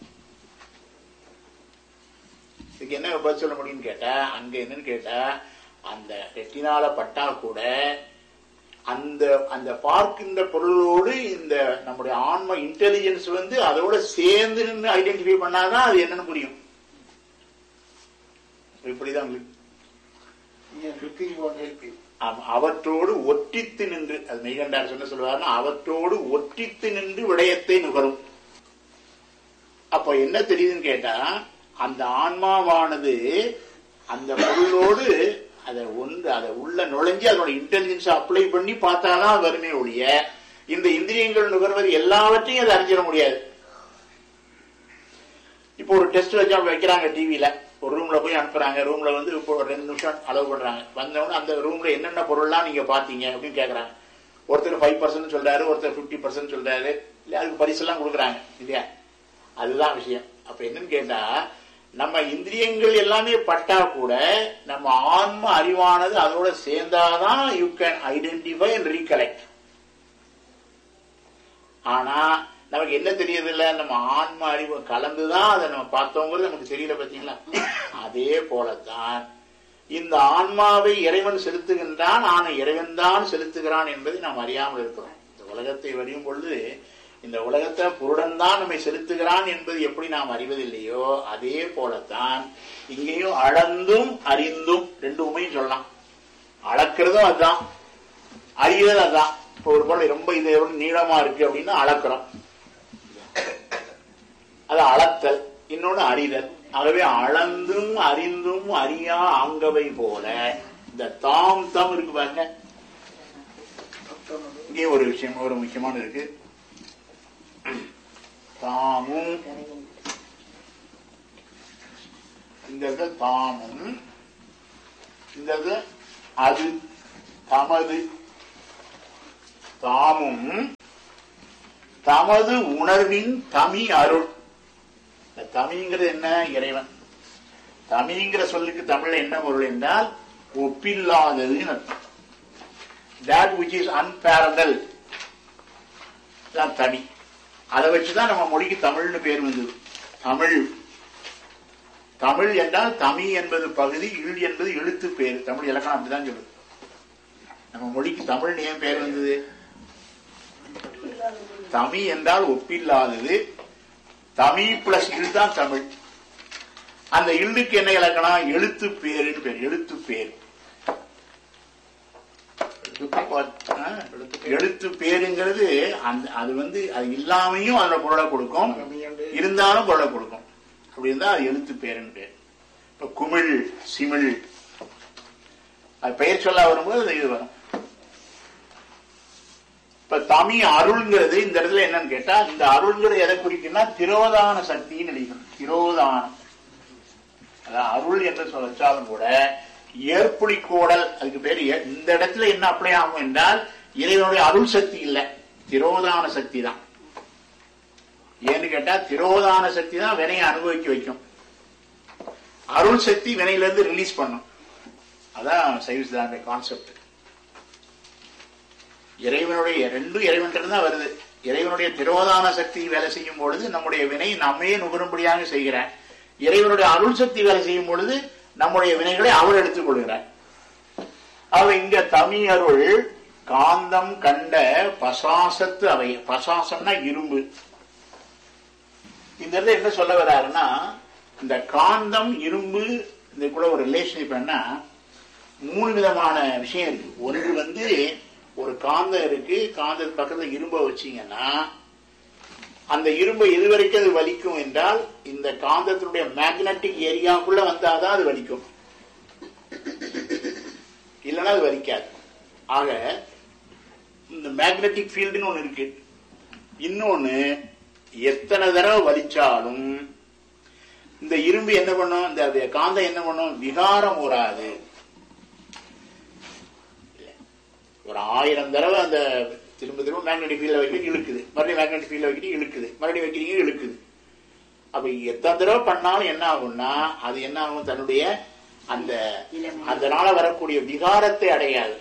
இதுக்கு என்ன பதில் சொல்ல முடியும்னு கேட்டா, அங்க என்னன்னு கேட்டா, அந்த ரெட்டினால பட்டா கூட அந்த அந்த பார்க்கின்ற பொருளோடு இந்த நம்முடைய ஆன்ம இன்டெலிஜென்ஸ் அதோட சேர்ந்து நின்று ஐடென்டிஃபை பண்ணாதான் அது என்னன்னு புரியும். இப்படிதான் அவற்றோடு ஒட்டித்து நின்று, அது மெய்கண்டார் சொல்லுவாருன்னா, அவற்றோடு ஒட்டித்து நின்று விடயத்தை நுகரும். அப்ப என்ன தெரியுதுன்னு கேட்டா, அந்த ஆன்மாவானது அந்த பொருளோடு அதை உள்ள நுழைஞ்சு அதோட இன்டெலிஜென்ஸ் அப்ளை பண்ணி பார்த்தாதான் வருமே ஒழிய இந்த இந்திரியங்கள் நுகர்வது எல்லாவற்றையும் அதை அறிஞ்சிட முடியாது. இப்போ ஒரு டெஸ்ட் வச்சு வைக்கிறாங்க டிவியில, ஒரு ரூம்ல போய் அனுப்புறாங்க. ரூம்ல இப்போ 2 நிமிஷம் அலோவ் பண்றாங்க. வந்தவொடனே அந்த ரூம்ல என்னென்ன பொருள்லாம் நீங்க பாத்தீங்க அப்படின்னு கேக்குறாங்க. ஒருத்தர் 5% சொல்றாரு, ஒருத்தர் 50% சொல்றாரு. இல்ல அதுக்கு பரிசெல்லாம் கொடுக்குறாங்க இல்லையா? அதுதான் விஷயம். அப்ப என்னன்னு கேட்டா, நம்ம இந்திரியங்கள் எல்லாமே பட்டா கூட நம்ம ஆன்ம அறிவானது அதோட சேர்ந்தாதான் you can identify and recollect. ஆனா நமக்கு என்ன தெரியறது இல்ல, நம்ம ஆன்ம அறிவு கலந்துதான் அதை நம்ம பார்த்தோங்கிறது நமக்கு தெரியல. பாத்தீங்களா? அதே போலத்தான் இந்த ஆன்மாவை இறைவன் செலுத்துகின்றான், ஆனா இறைவன் தான் செலுத்துகிறான் என்பதை நாம் அறியாமல் இருக்கிறோம். இந்த உலகத்தை வரையும் பொழுது இந்த உலகத்தை புருடன் தான் நம்மை செலுத்துகிறான் என்பது எப்படி நாம் அறிவதில்லையோ, அதே போலத்தான் இங்கேயும் அளந்தும் அறிந்தும் ரெண்டு உண்மையும் சொல்லலாம். அளக்கிறதும் அதுதான், அறியறது அதுதான். இப்போ ஒரு பொருள் ரொம்ப இது நீளமா இருக்கு அப்படின்னா அளக்கிறோம், அது அளத்தல். இன்னொன்னு அறிதல். ஆகவே அளந்தும் அறிந்தும் அறியா ஆங்கவை போல இந்த தாம் தம் இருக்கு பாருங்க. இங்கே ஒரு விஷயம், ஒரு முக்கியமான இருக்கு. தாமும் இந்த தாமும் இந்த அது தமது தாமும் தமது உணர்வின் தமி அருள். தமிங்கிறது என்ன? இறைவன். தமிங்கிற சொல்லுக்கு தமிழ்ல என்ன பொருள் என்றால் ஒப்பில்லாததுன்னு அர்த்தம். that which is unparalleled தான் தமி. அதை வச்சுதான் நம்ம மொழிக்கு தமிழ்னு பேர் வந்தது. தமிழ் தமிழ் என்றால் தமி என்பது பகுதி, இல் என்பது எழுத்து பேர். தமிழ் இலக்கணம் அப்படிதான் சொல்லுது. நம்ம மொழிக்கு தமிழ்னு ஏன் பேர் வந்தது? தமி என்றால் ஒப்பில்லாதது. தமி பிளஸ் இல் தான் தமிழ். அந்த இல்லுக்கு என்ன இலக்கணம்? எழுத்து பேருன்னு பேர். எழுத்து பேர். எழுத்து பேருங்கிறது அது அது இல்லாமையும் அதுல பொருளை கொடுக்கும், இருந்தாலும் பொருளை கொடுக்கும். அப்படி இருந்தா அது எழுத்து பேருன்னு பேர். இப்ப குமிழ், சிமிழ், அது பெயர் சொல்ல வரும்போது அது இது வரும். இப்ப தமி அருள்ங்கிறது இந்த இடத்துல என்னன்னு கேட்டா, இந்த அருள்ங்கிறது எதை குறிக்குன்னா திரோதான சக்தின்னு நினைக்கணும். திரோதானம், அதான் அருள் என்று வச்சாலும் கூட ஏற்புடி கோடல் அதுக்கு பேரு. இந்த இடத்துல என்ன அப்ளை ஆகும் என்றால் இறைவனுடைய அருள் சக்தி இல்ல, திரோதான சக்தி தான். ஏன்னு கேட்டா திரோதான சக்தி தான் வினையை அனுபவிக்க வைக்கும். அருள் சக்தி வினையில இருந்து ரிலீஸ் பண்ணும். அதான் சைவ சித்தாந்த கான்செப்ட். இறைவனுடைய ரெண்டும் இறைவன் தான் வருது. இறைவனுடைய திரோதான சக்தி வேலை செய்யும் பொழுது நம்முடைய வினை நம்மையே நுகரும்படியாக செய்கிறார். இறைவனுடைய அருள் சக்தி வேலை செய்யும் பொழுது நம்முடைய வினைகளை அவர் எடுத்துக் கொள்கிறார். அவ இங்க தமி அருள் காந்தம் கண்ட பசாசத்து அவை. பசாசம்னா இரும்பு. இந்த இடத்துல என்ன சொல்ல வர்றாருன்னா, இந்த காந்தம் இரும்பு இந்த கூட ஒரு ரிலேஷன்ஷிப் என்ன, 3 விதமான விஷயம் இருக்கு. ஒன்று ஒரு காந்தம் இருக்கு, காந்தத்து பக்கத்துல இரும்பை வச்சீங்கன்னா அந்த இரும்பை எது வரைக்கும் அது வலிக்கும் என்றால் இந்த காந்தத்தினுடைய மேக்னட்டிக் ஏரியாக்குள்ள வந்தாதான் அது வலிக்கும், இல்லைன்னா அது வலிக்காது. ஆக இந்த மேக்னட்டிக் ஃபீல்டுன்னு ஒண்ணு இருக்கு. இன்னொன்னு, எத்தனை தடவை வலிச்சாலும் இந்த இரும்பு என்ன பண்ணும், இந்த காந்தம் என்ன பண்ணும், விகாரம் ஊறாது. ஒரு 1000 தடவை அந்த திரும்ப திரும்ப மேக்னெட்டிக் ஃபீல்ட்ல வைக்கிறீங்க இழுக்குது, மறுபடியும் மேக்னெட்டிக் ஃபீல்ட்ல வைக்கிறீங்க இழுக்குது, மறுபடியும் வைக்கிறீங்க இழுக்குது. அப்ப எத்தனை தடவை பண்ணாலும் என்ன ஆகும்னா அது என்ன ஆகும், தன்னுடைய அதனால வரக்கூடிய விகாரத்தை அடையாது.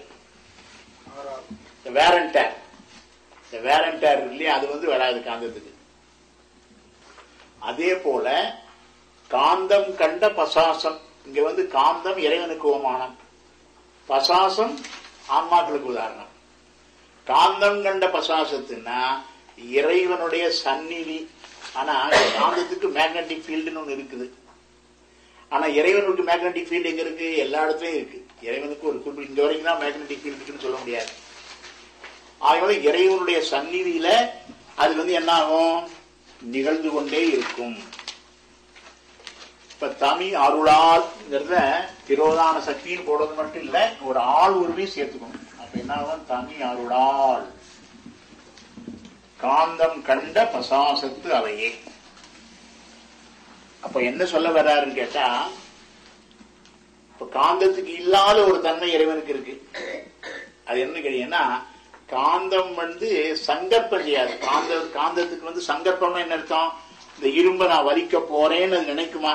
வேரண்டர் இல்லையா, அது வராது காந்தத்துக்கு. அதே போல காந்தம் கண்ட பசாசம், இங்க காந்தம் இறைவனுக்கு ஓமானம், பசாசம் ஆன்மாக்களுக்கு உதாரணம். காந்தம் கண்ட பசாசத்துன்னா இறைவனுடைய சந்நிதி. ஆனா காந்தத்துக்கு மேக்னெட்டிக் ஃபீல்டுன்னு ஒண்ணு இருக்குது. ஆனா இறைவனுக்கு மேக்னெட்டிக் ஃபீல்டு எங்க இருக்கு, எல்லா இடத்துலயும் இருக்கு. இறைவனுக்கு ஒரு குறிப்பிட்ட இங்க வரைக்கும் தான் மேக்னெட்டிக் ஃபீல்டு இருக்குன்னு சொல்ல முடியாது. ஆகவே இறைவனுடைய சந்நிதியில அது என்ன ஆகும், நிகழ்ந்து கொண்டே இருக்கும். இப்ப தமி அருளால் திரோதான சக்தின்னு போடுறது மட்டும் இல்ல, ஒரு ஆள் உருவையும் சேர்த்துக்கணும். அப்ப என்ன ஆகும், தமி அருளால் காந்தம் கண்ட பசாசத்து அவையே. அப்ப என்ன சொல்ல வர்றாருன்னு கேட்டா, இப்ப காந்தத்துக்கு இல்லாத ஒரு தன்மை இறைவனுக்கு இருக்கு. அது என்ன கேட்டீங்கன்னா, காந்தம் சங்கற்பம் செய்யாது. காந்தத்துக்கு சங்கற்பம் என்ன அர்த்தம், இந்த இரும்பை நான் வலிக்க போறேன்னு அது நினைக்குமா?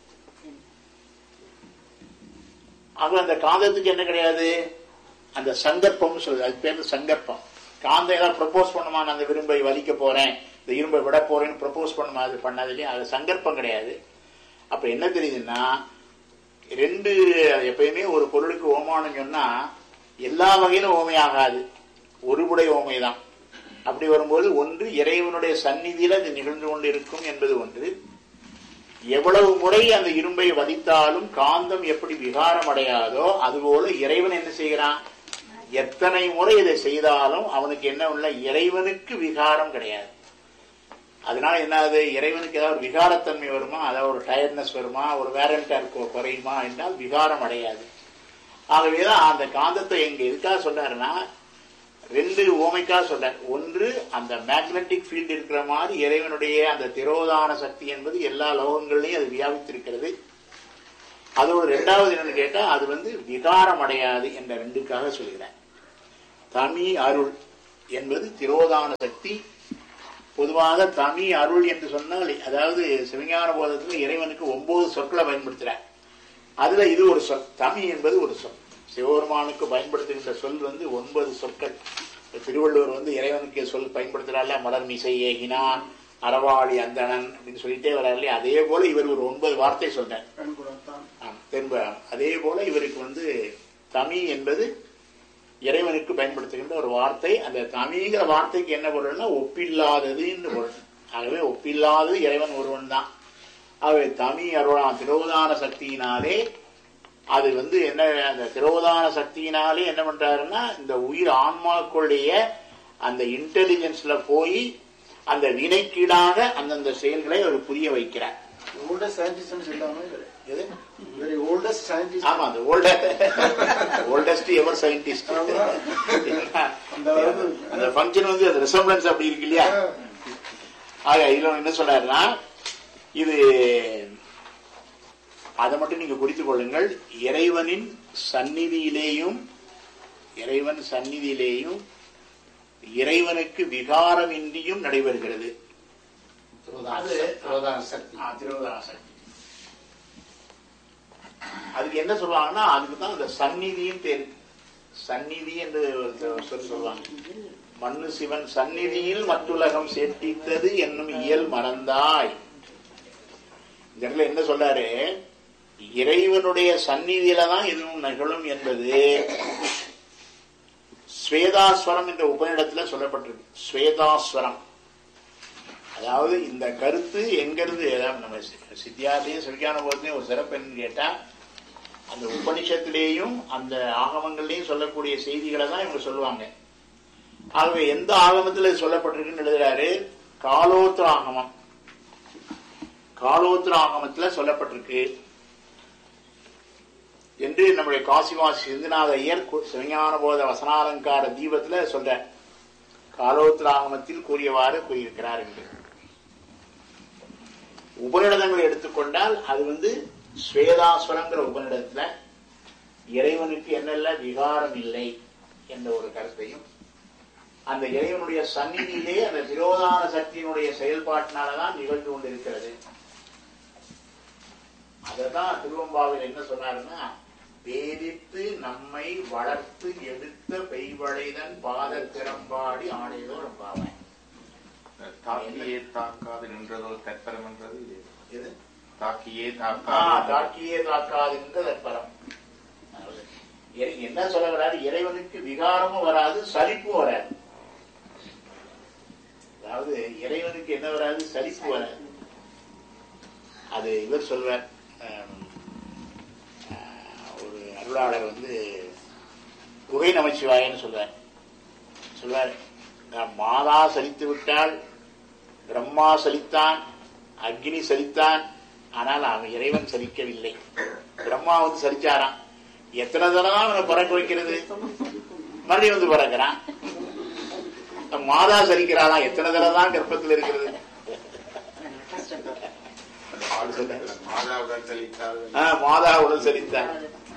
ஆக அந்த காந்தத்துக்கு என்ன கிடையாது, அந்த சங்கற்பம் சொல்லுது, அது பேர் சங்கற்பம். காந்தம் ஏதாவது ப்ரப்போஸ் பண்ணுமா, நான் அந்த விரும்பை வலிக்க போறேன், இந்த இரும்பை விட போறேன்னு ப்ரப்போஸ் பண்ணுமா, அது பண்ணாது இல்லையா, அது சங்கற்பம் கிடையாது. அப்ப என்ன தெரியுதுன்னா, எப்பயுமே ஒரு பொருளுக்கு ஓமானம் சொன்னா எல்லா வகையிலும் ஓமையாகாது, ஒருபுடை ஓமைதான். அப்படி வரும்போது ஒன்று இறைவனுடைய சந்நிதியில அது நிகழ்ந்து கொண்டு இருக்கும் என்பது ஒன்று. எவ்வளவு முறை அந்த இரும்பை வதித்தாலும் காந்தம் எப்படி விகாரம் அடையாதோ அதுபோல இறைவன் என்ன செய்கிறான், எத்தனை முறை இதை செய்தாலும் அவனுக்கு என்ன உள்ள, இறைவனுக்கு விகாரம் கிடையாது. அதனால என்ன, இறைவனுக்கு ஏதாவது விகாரத்தன்மை வருமா, அதாவது ஒரு டயர்ட்னஸ் வருமா, ஒரு வேரண்டர் குறையுமா என்றால் விகாரம் அடையாது. ஆகவேதான் அந்த காந்தத்தை எங்க எதுக்காக சொல்றாருன்னா, 2 ஓமைக்காக சொல்றார். ஒன்று, அந்த மேக்னெட்டிக் ஃபீல்டு இருக்கிற மாதிரி இறைவனுடைய அந்த திரோதான சக்தி என்பது எல்லா லோகங்களையும் அது வியாபித்திருக்கிறது. அதோட 2வது என்னன்னு கேட்டா, அது விகாரம் அடையாது என்ற 2க்காக சொல்கிறார். தமி அருள் என்பது திரோதான சக்தி. பொதுவாக தமி அருள் என்று சொன்னால், அதாவது சிவஞான போதத்தில் இறைவனுக்கு 9 சொற்களை பயன்படுத்துறார். அதுல இது ஒரு சொல். தமி என்பது ஒரு சொல். சிவபெருமானுக்கு பயன்படுத்துகின்ற சொல் 9 சொற்கள். திருவள்ளுவர் இறைவனுக்கு சொல் பயன்படுத்துறாருல, மலர் மிசை ஏகினான், அறவாளி அந்தணன் அப்படின்னு சொல்லிட்டே வர்றாரு. அதே போல இவர் ஒரு 9 வார்த்தை சொல்றார். அதே போல இவருக்கு தமி என்பது இறைவனுக்கு பயன்படுத்துகின்ற ஒரு வார்த்தை. அந்த தமிங்கிற வார்த்தைக்கு என்ன பொருள்னா, ஒப்பில்லாதது என்று பொருள். ஆகவே ஒப்பில்லாதது இறைவன் ஒருவன் தான். ஆகவே தமி அருளான் திரோதான சக்தியினாலே அது என்ன, அந்த திரோதான சக்தியினாலே என்ன பண்றாருன்னா, இந்த உயிர் ஆன்மாக்களுடைய அந்த இன்டெலிஜென்ஸ்ல போய் அந்த வினைக்கீடாக அந்தந்த செயல்களை அவர் புரிய வைக்கிறார். ஆமா, அந்த ஓல்டஸ்ட் எவர் சயின்டிஸ்ட். அந்த ஃபங்க்ஷன் அது ரிசம்பிளன்ஸ் அப்படி இருக்கு இல்லையா. ஆக இதுல என்ன சொல்றாருன்னா, இது அதை மட்டும் நீங்க குறித்துக் கொள்ளுங்கள். இறைவன் சந்நிதியிலேயும் இறைவனுக்கு விகாரம் இன்றியும் நடைபெறுகிறது. அதுக்கு என்ன சொல்லுவாங்கன்னா, அதுக்குதான் அந்த சந்நிதியும் பேரு. சந்நிதி என்று சொல்லுவாங்க. மண்ணு சிவன் சந்நிதியில் மற்றுலகம் சேர்த்தித்தது என்னும் இயல் மறந்தாய். இந்த இடத்துல என்ன சொல்றாரு, இறைவனுடைய சந்நிதியில தான் எதுவும் நிகழும் என்பது ஸ்வேதாஸ்வரம் என்ற உபநிடத்துல சொல்லப்பட்டிருக்கு. ஸ்வேதாஸ்வரம் அதாவது இந்த கருத்து எங்கிருந்து, நம்ம சித்தியார்த்தையும் சிவிக்கான போதுலையும் ஒரு சிறப்பு என்னன்னு கேட்டா, அந்த உபனிஷத்திலேயும் அந்த ஆகமங்கள்லயும் சொல்லக்கூடிய செய்திகளை தான் இவங்க சொல்லுவாங்க. ஆகவே எந்த ஆகமத்தில் சொல்லப்பட்டிருக்குன்னு எழுதுறாரு, காலோத்திர ஆகமம். காலோத்திர ஆகமத்துல சொல்லப்பட்டிருக்கு என்று நம்முடைய காசிவாசி சிந்துநாத ஐயர் சிவஞான போத வசனாலங்கார தீபத்துல சொல்ற. காலோத்திர ஆகமத்தில் கூறியவாறு கூறியிருக்கிறார் என்று. உபநிடதங்களை எடுத்துக்கொண்டால் அது ஸ்வேதாஸ்வரங்கிற உபநிடத்துல இறைவனுக்கு என்னெல்ல விகாரம் இல்லை என்ற ஒரு கருத்தையும், அந்த இறைவனுடைய சந்நிதியிலே அந்த விரோதான சக்தியினுடைய செயல்பாட்டினாலதான் நிகழ்ந்து கொண்டிருக்கிறது. அததான் திருவம்பாவில் என்ன சொன்னாருன்னா, வேதித்து நம்மை வளர்த்து எடுத்த பெய்வளைதன் பாத திறம்பாடி ஆணையதோ ரொம்பாவன். தாக்கியே தாக்காது நின்றதோ தற்பரம் என்றது இது. தாக்கியே தாக்காது என்ற தற்பரம். என்ன சொல்ல வராது, இறைவனுக்கு விகாரமும் வராது, சலிப்பும் வராது. அதாவது இறைவனுக்கு என்ன வராது, சலிப்பு வராது. அது இவர் சொல்வார், ஒரு அருளாளர் குகை நமச்சிவாயன்னு சொல்வார், மாதா சலித்து விட்டால், பிரம்மா சலித்தான், அக்னி சலித்தான், ஆனால் அவன் இறைவன் சலிக்கவில்லை. பிரம்மா சலிச்சாராம், எத்தனை தடவை அவனை பிறக்க வைக்கிறது, மறுபடியும் பிறக்கிறான். மாதா சலிக்கிறாளாம், எத்தனை தடவை தான் கர்ப்பத்தில் இருக்கிறது. மாதா உடல் சலித்தார்.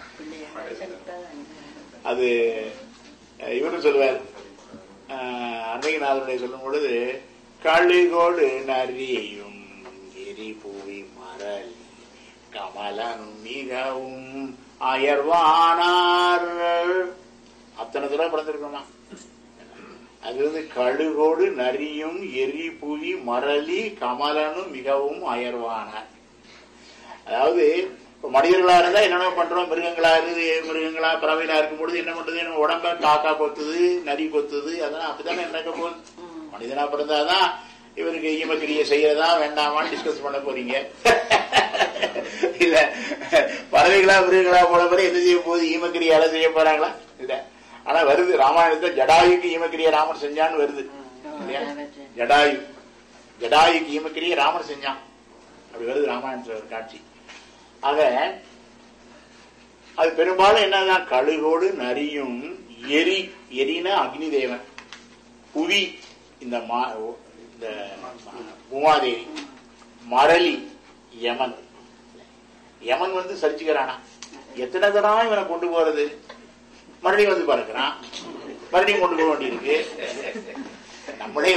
அது இவரு சொல்வார், அன்னையநாதனுடைய சொல்லும் பொழுது, கழுகோடு நரியும் எரிபூவி மரல் கமலன் மிகவும் அயர்வானார். அத்தனை தடவை பிறந்திருக்கோமா. அது கழுகோடு நரியும் எரிபுவி மரளி கமலனும் மிகவும் அயர்வானார். அதாவது மனிதர்களா இருந்தா என்னென்ன பண்றோம், மிருகங்களா பறவைகளா இருக்கும் பொழுது என்ன பண்றது, நம்ம உடம்ப காக்கா கொத்துது, நரி கொத்துது, அதெல்லாம் அப்படித்தானே நடக்க போகுது. மனிதனா பிறந்தாதான் இவருக்கு ஈமக்கிரிய செய்யறதா வேண்டாமான்னு டிஸ்கஸ் பண்ண போறீங்க. இல்ல பறவைகளா மிருகங்களா போன பிறகு என்ன செய்ய போகுது, ஈமக்கிரியால செய்ய போறாங்களா? இல்ல. ஆனா வருது ராமாயணத்துல, ஜடாயுக்கு ஈமக்கிரிய ராமன் செஞ்சான்னு வருது. ஜடாயுக்கு ஈமக்கிரிய ராமன் செஞ்சான் அப்படி வருது ராமாயணத்துல ஒரு காட்சி. ஆக அது பெரும்பாலும் என்னதான், கழுகோடு நரியும் எரின அக்னி தேவன், புவி இந்த பூமாதேவி, மரளி யமன். யமன் சரிச்சுக்கிறானா, எத்தனை தடவை இவனை கொண்டு போறது, மறுபடியும் பறக்கிறான், மறுபடியும் கொண்டு போக வேண்டியிருக்கு. நம்மளே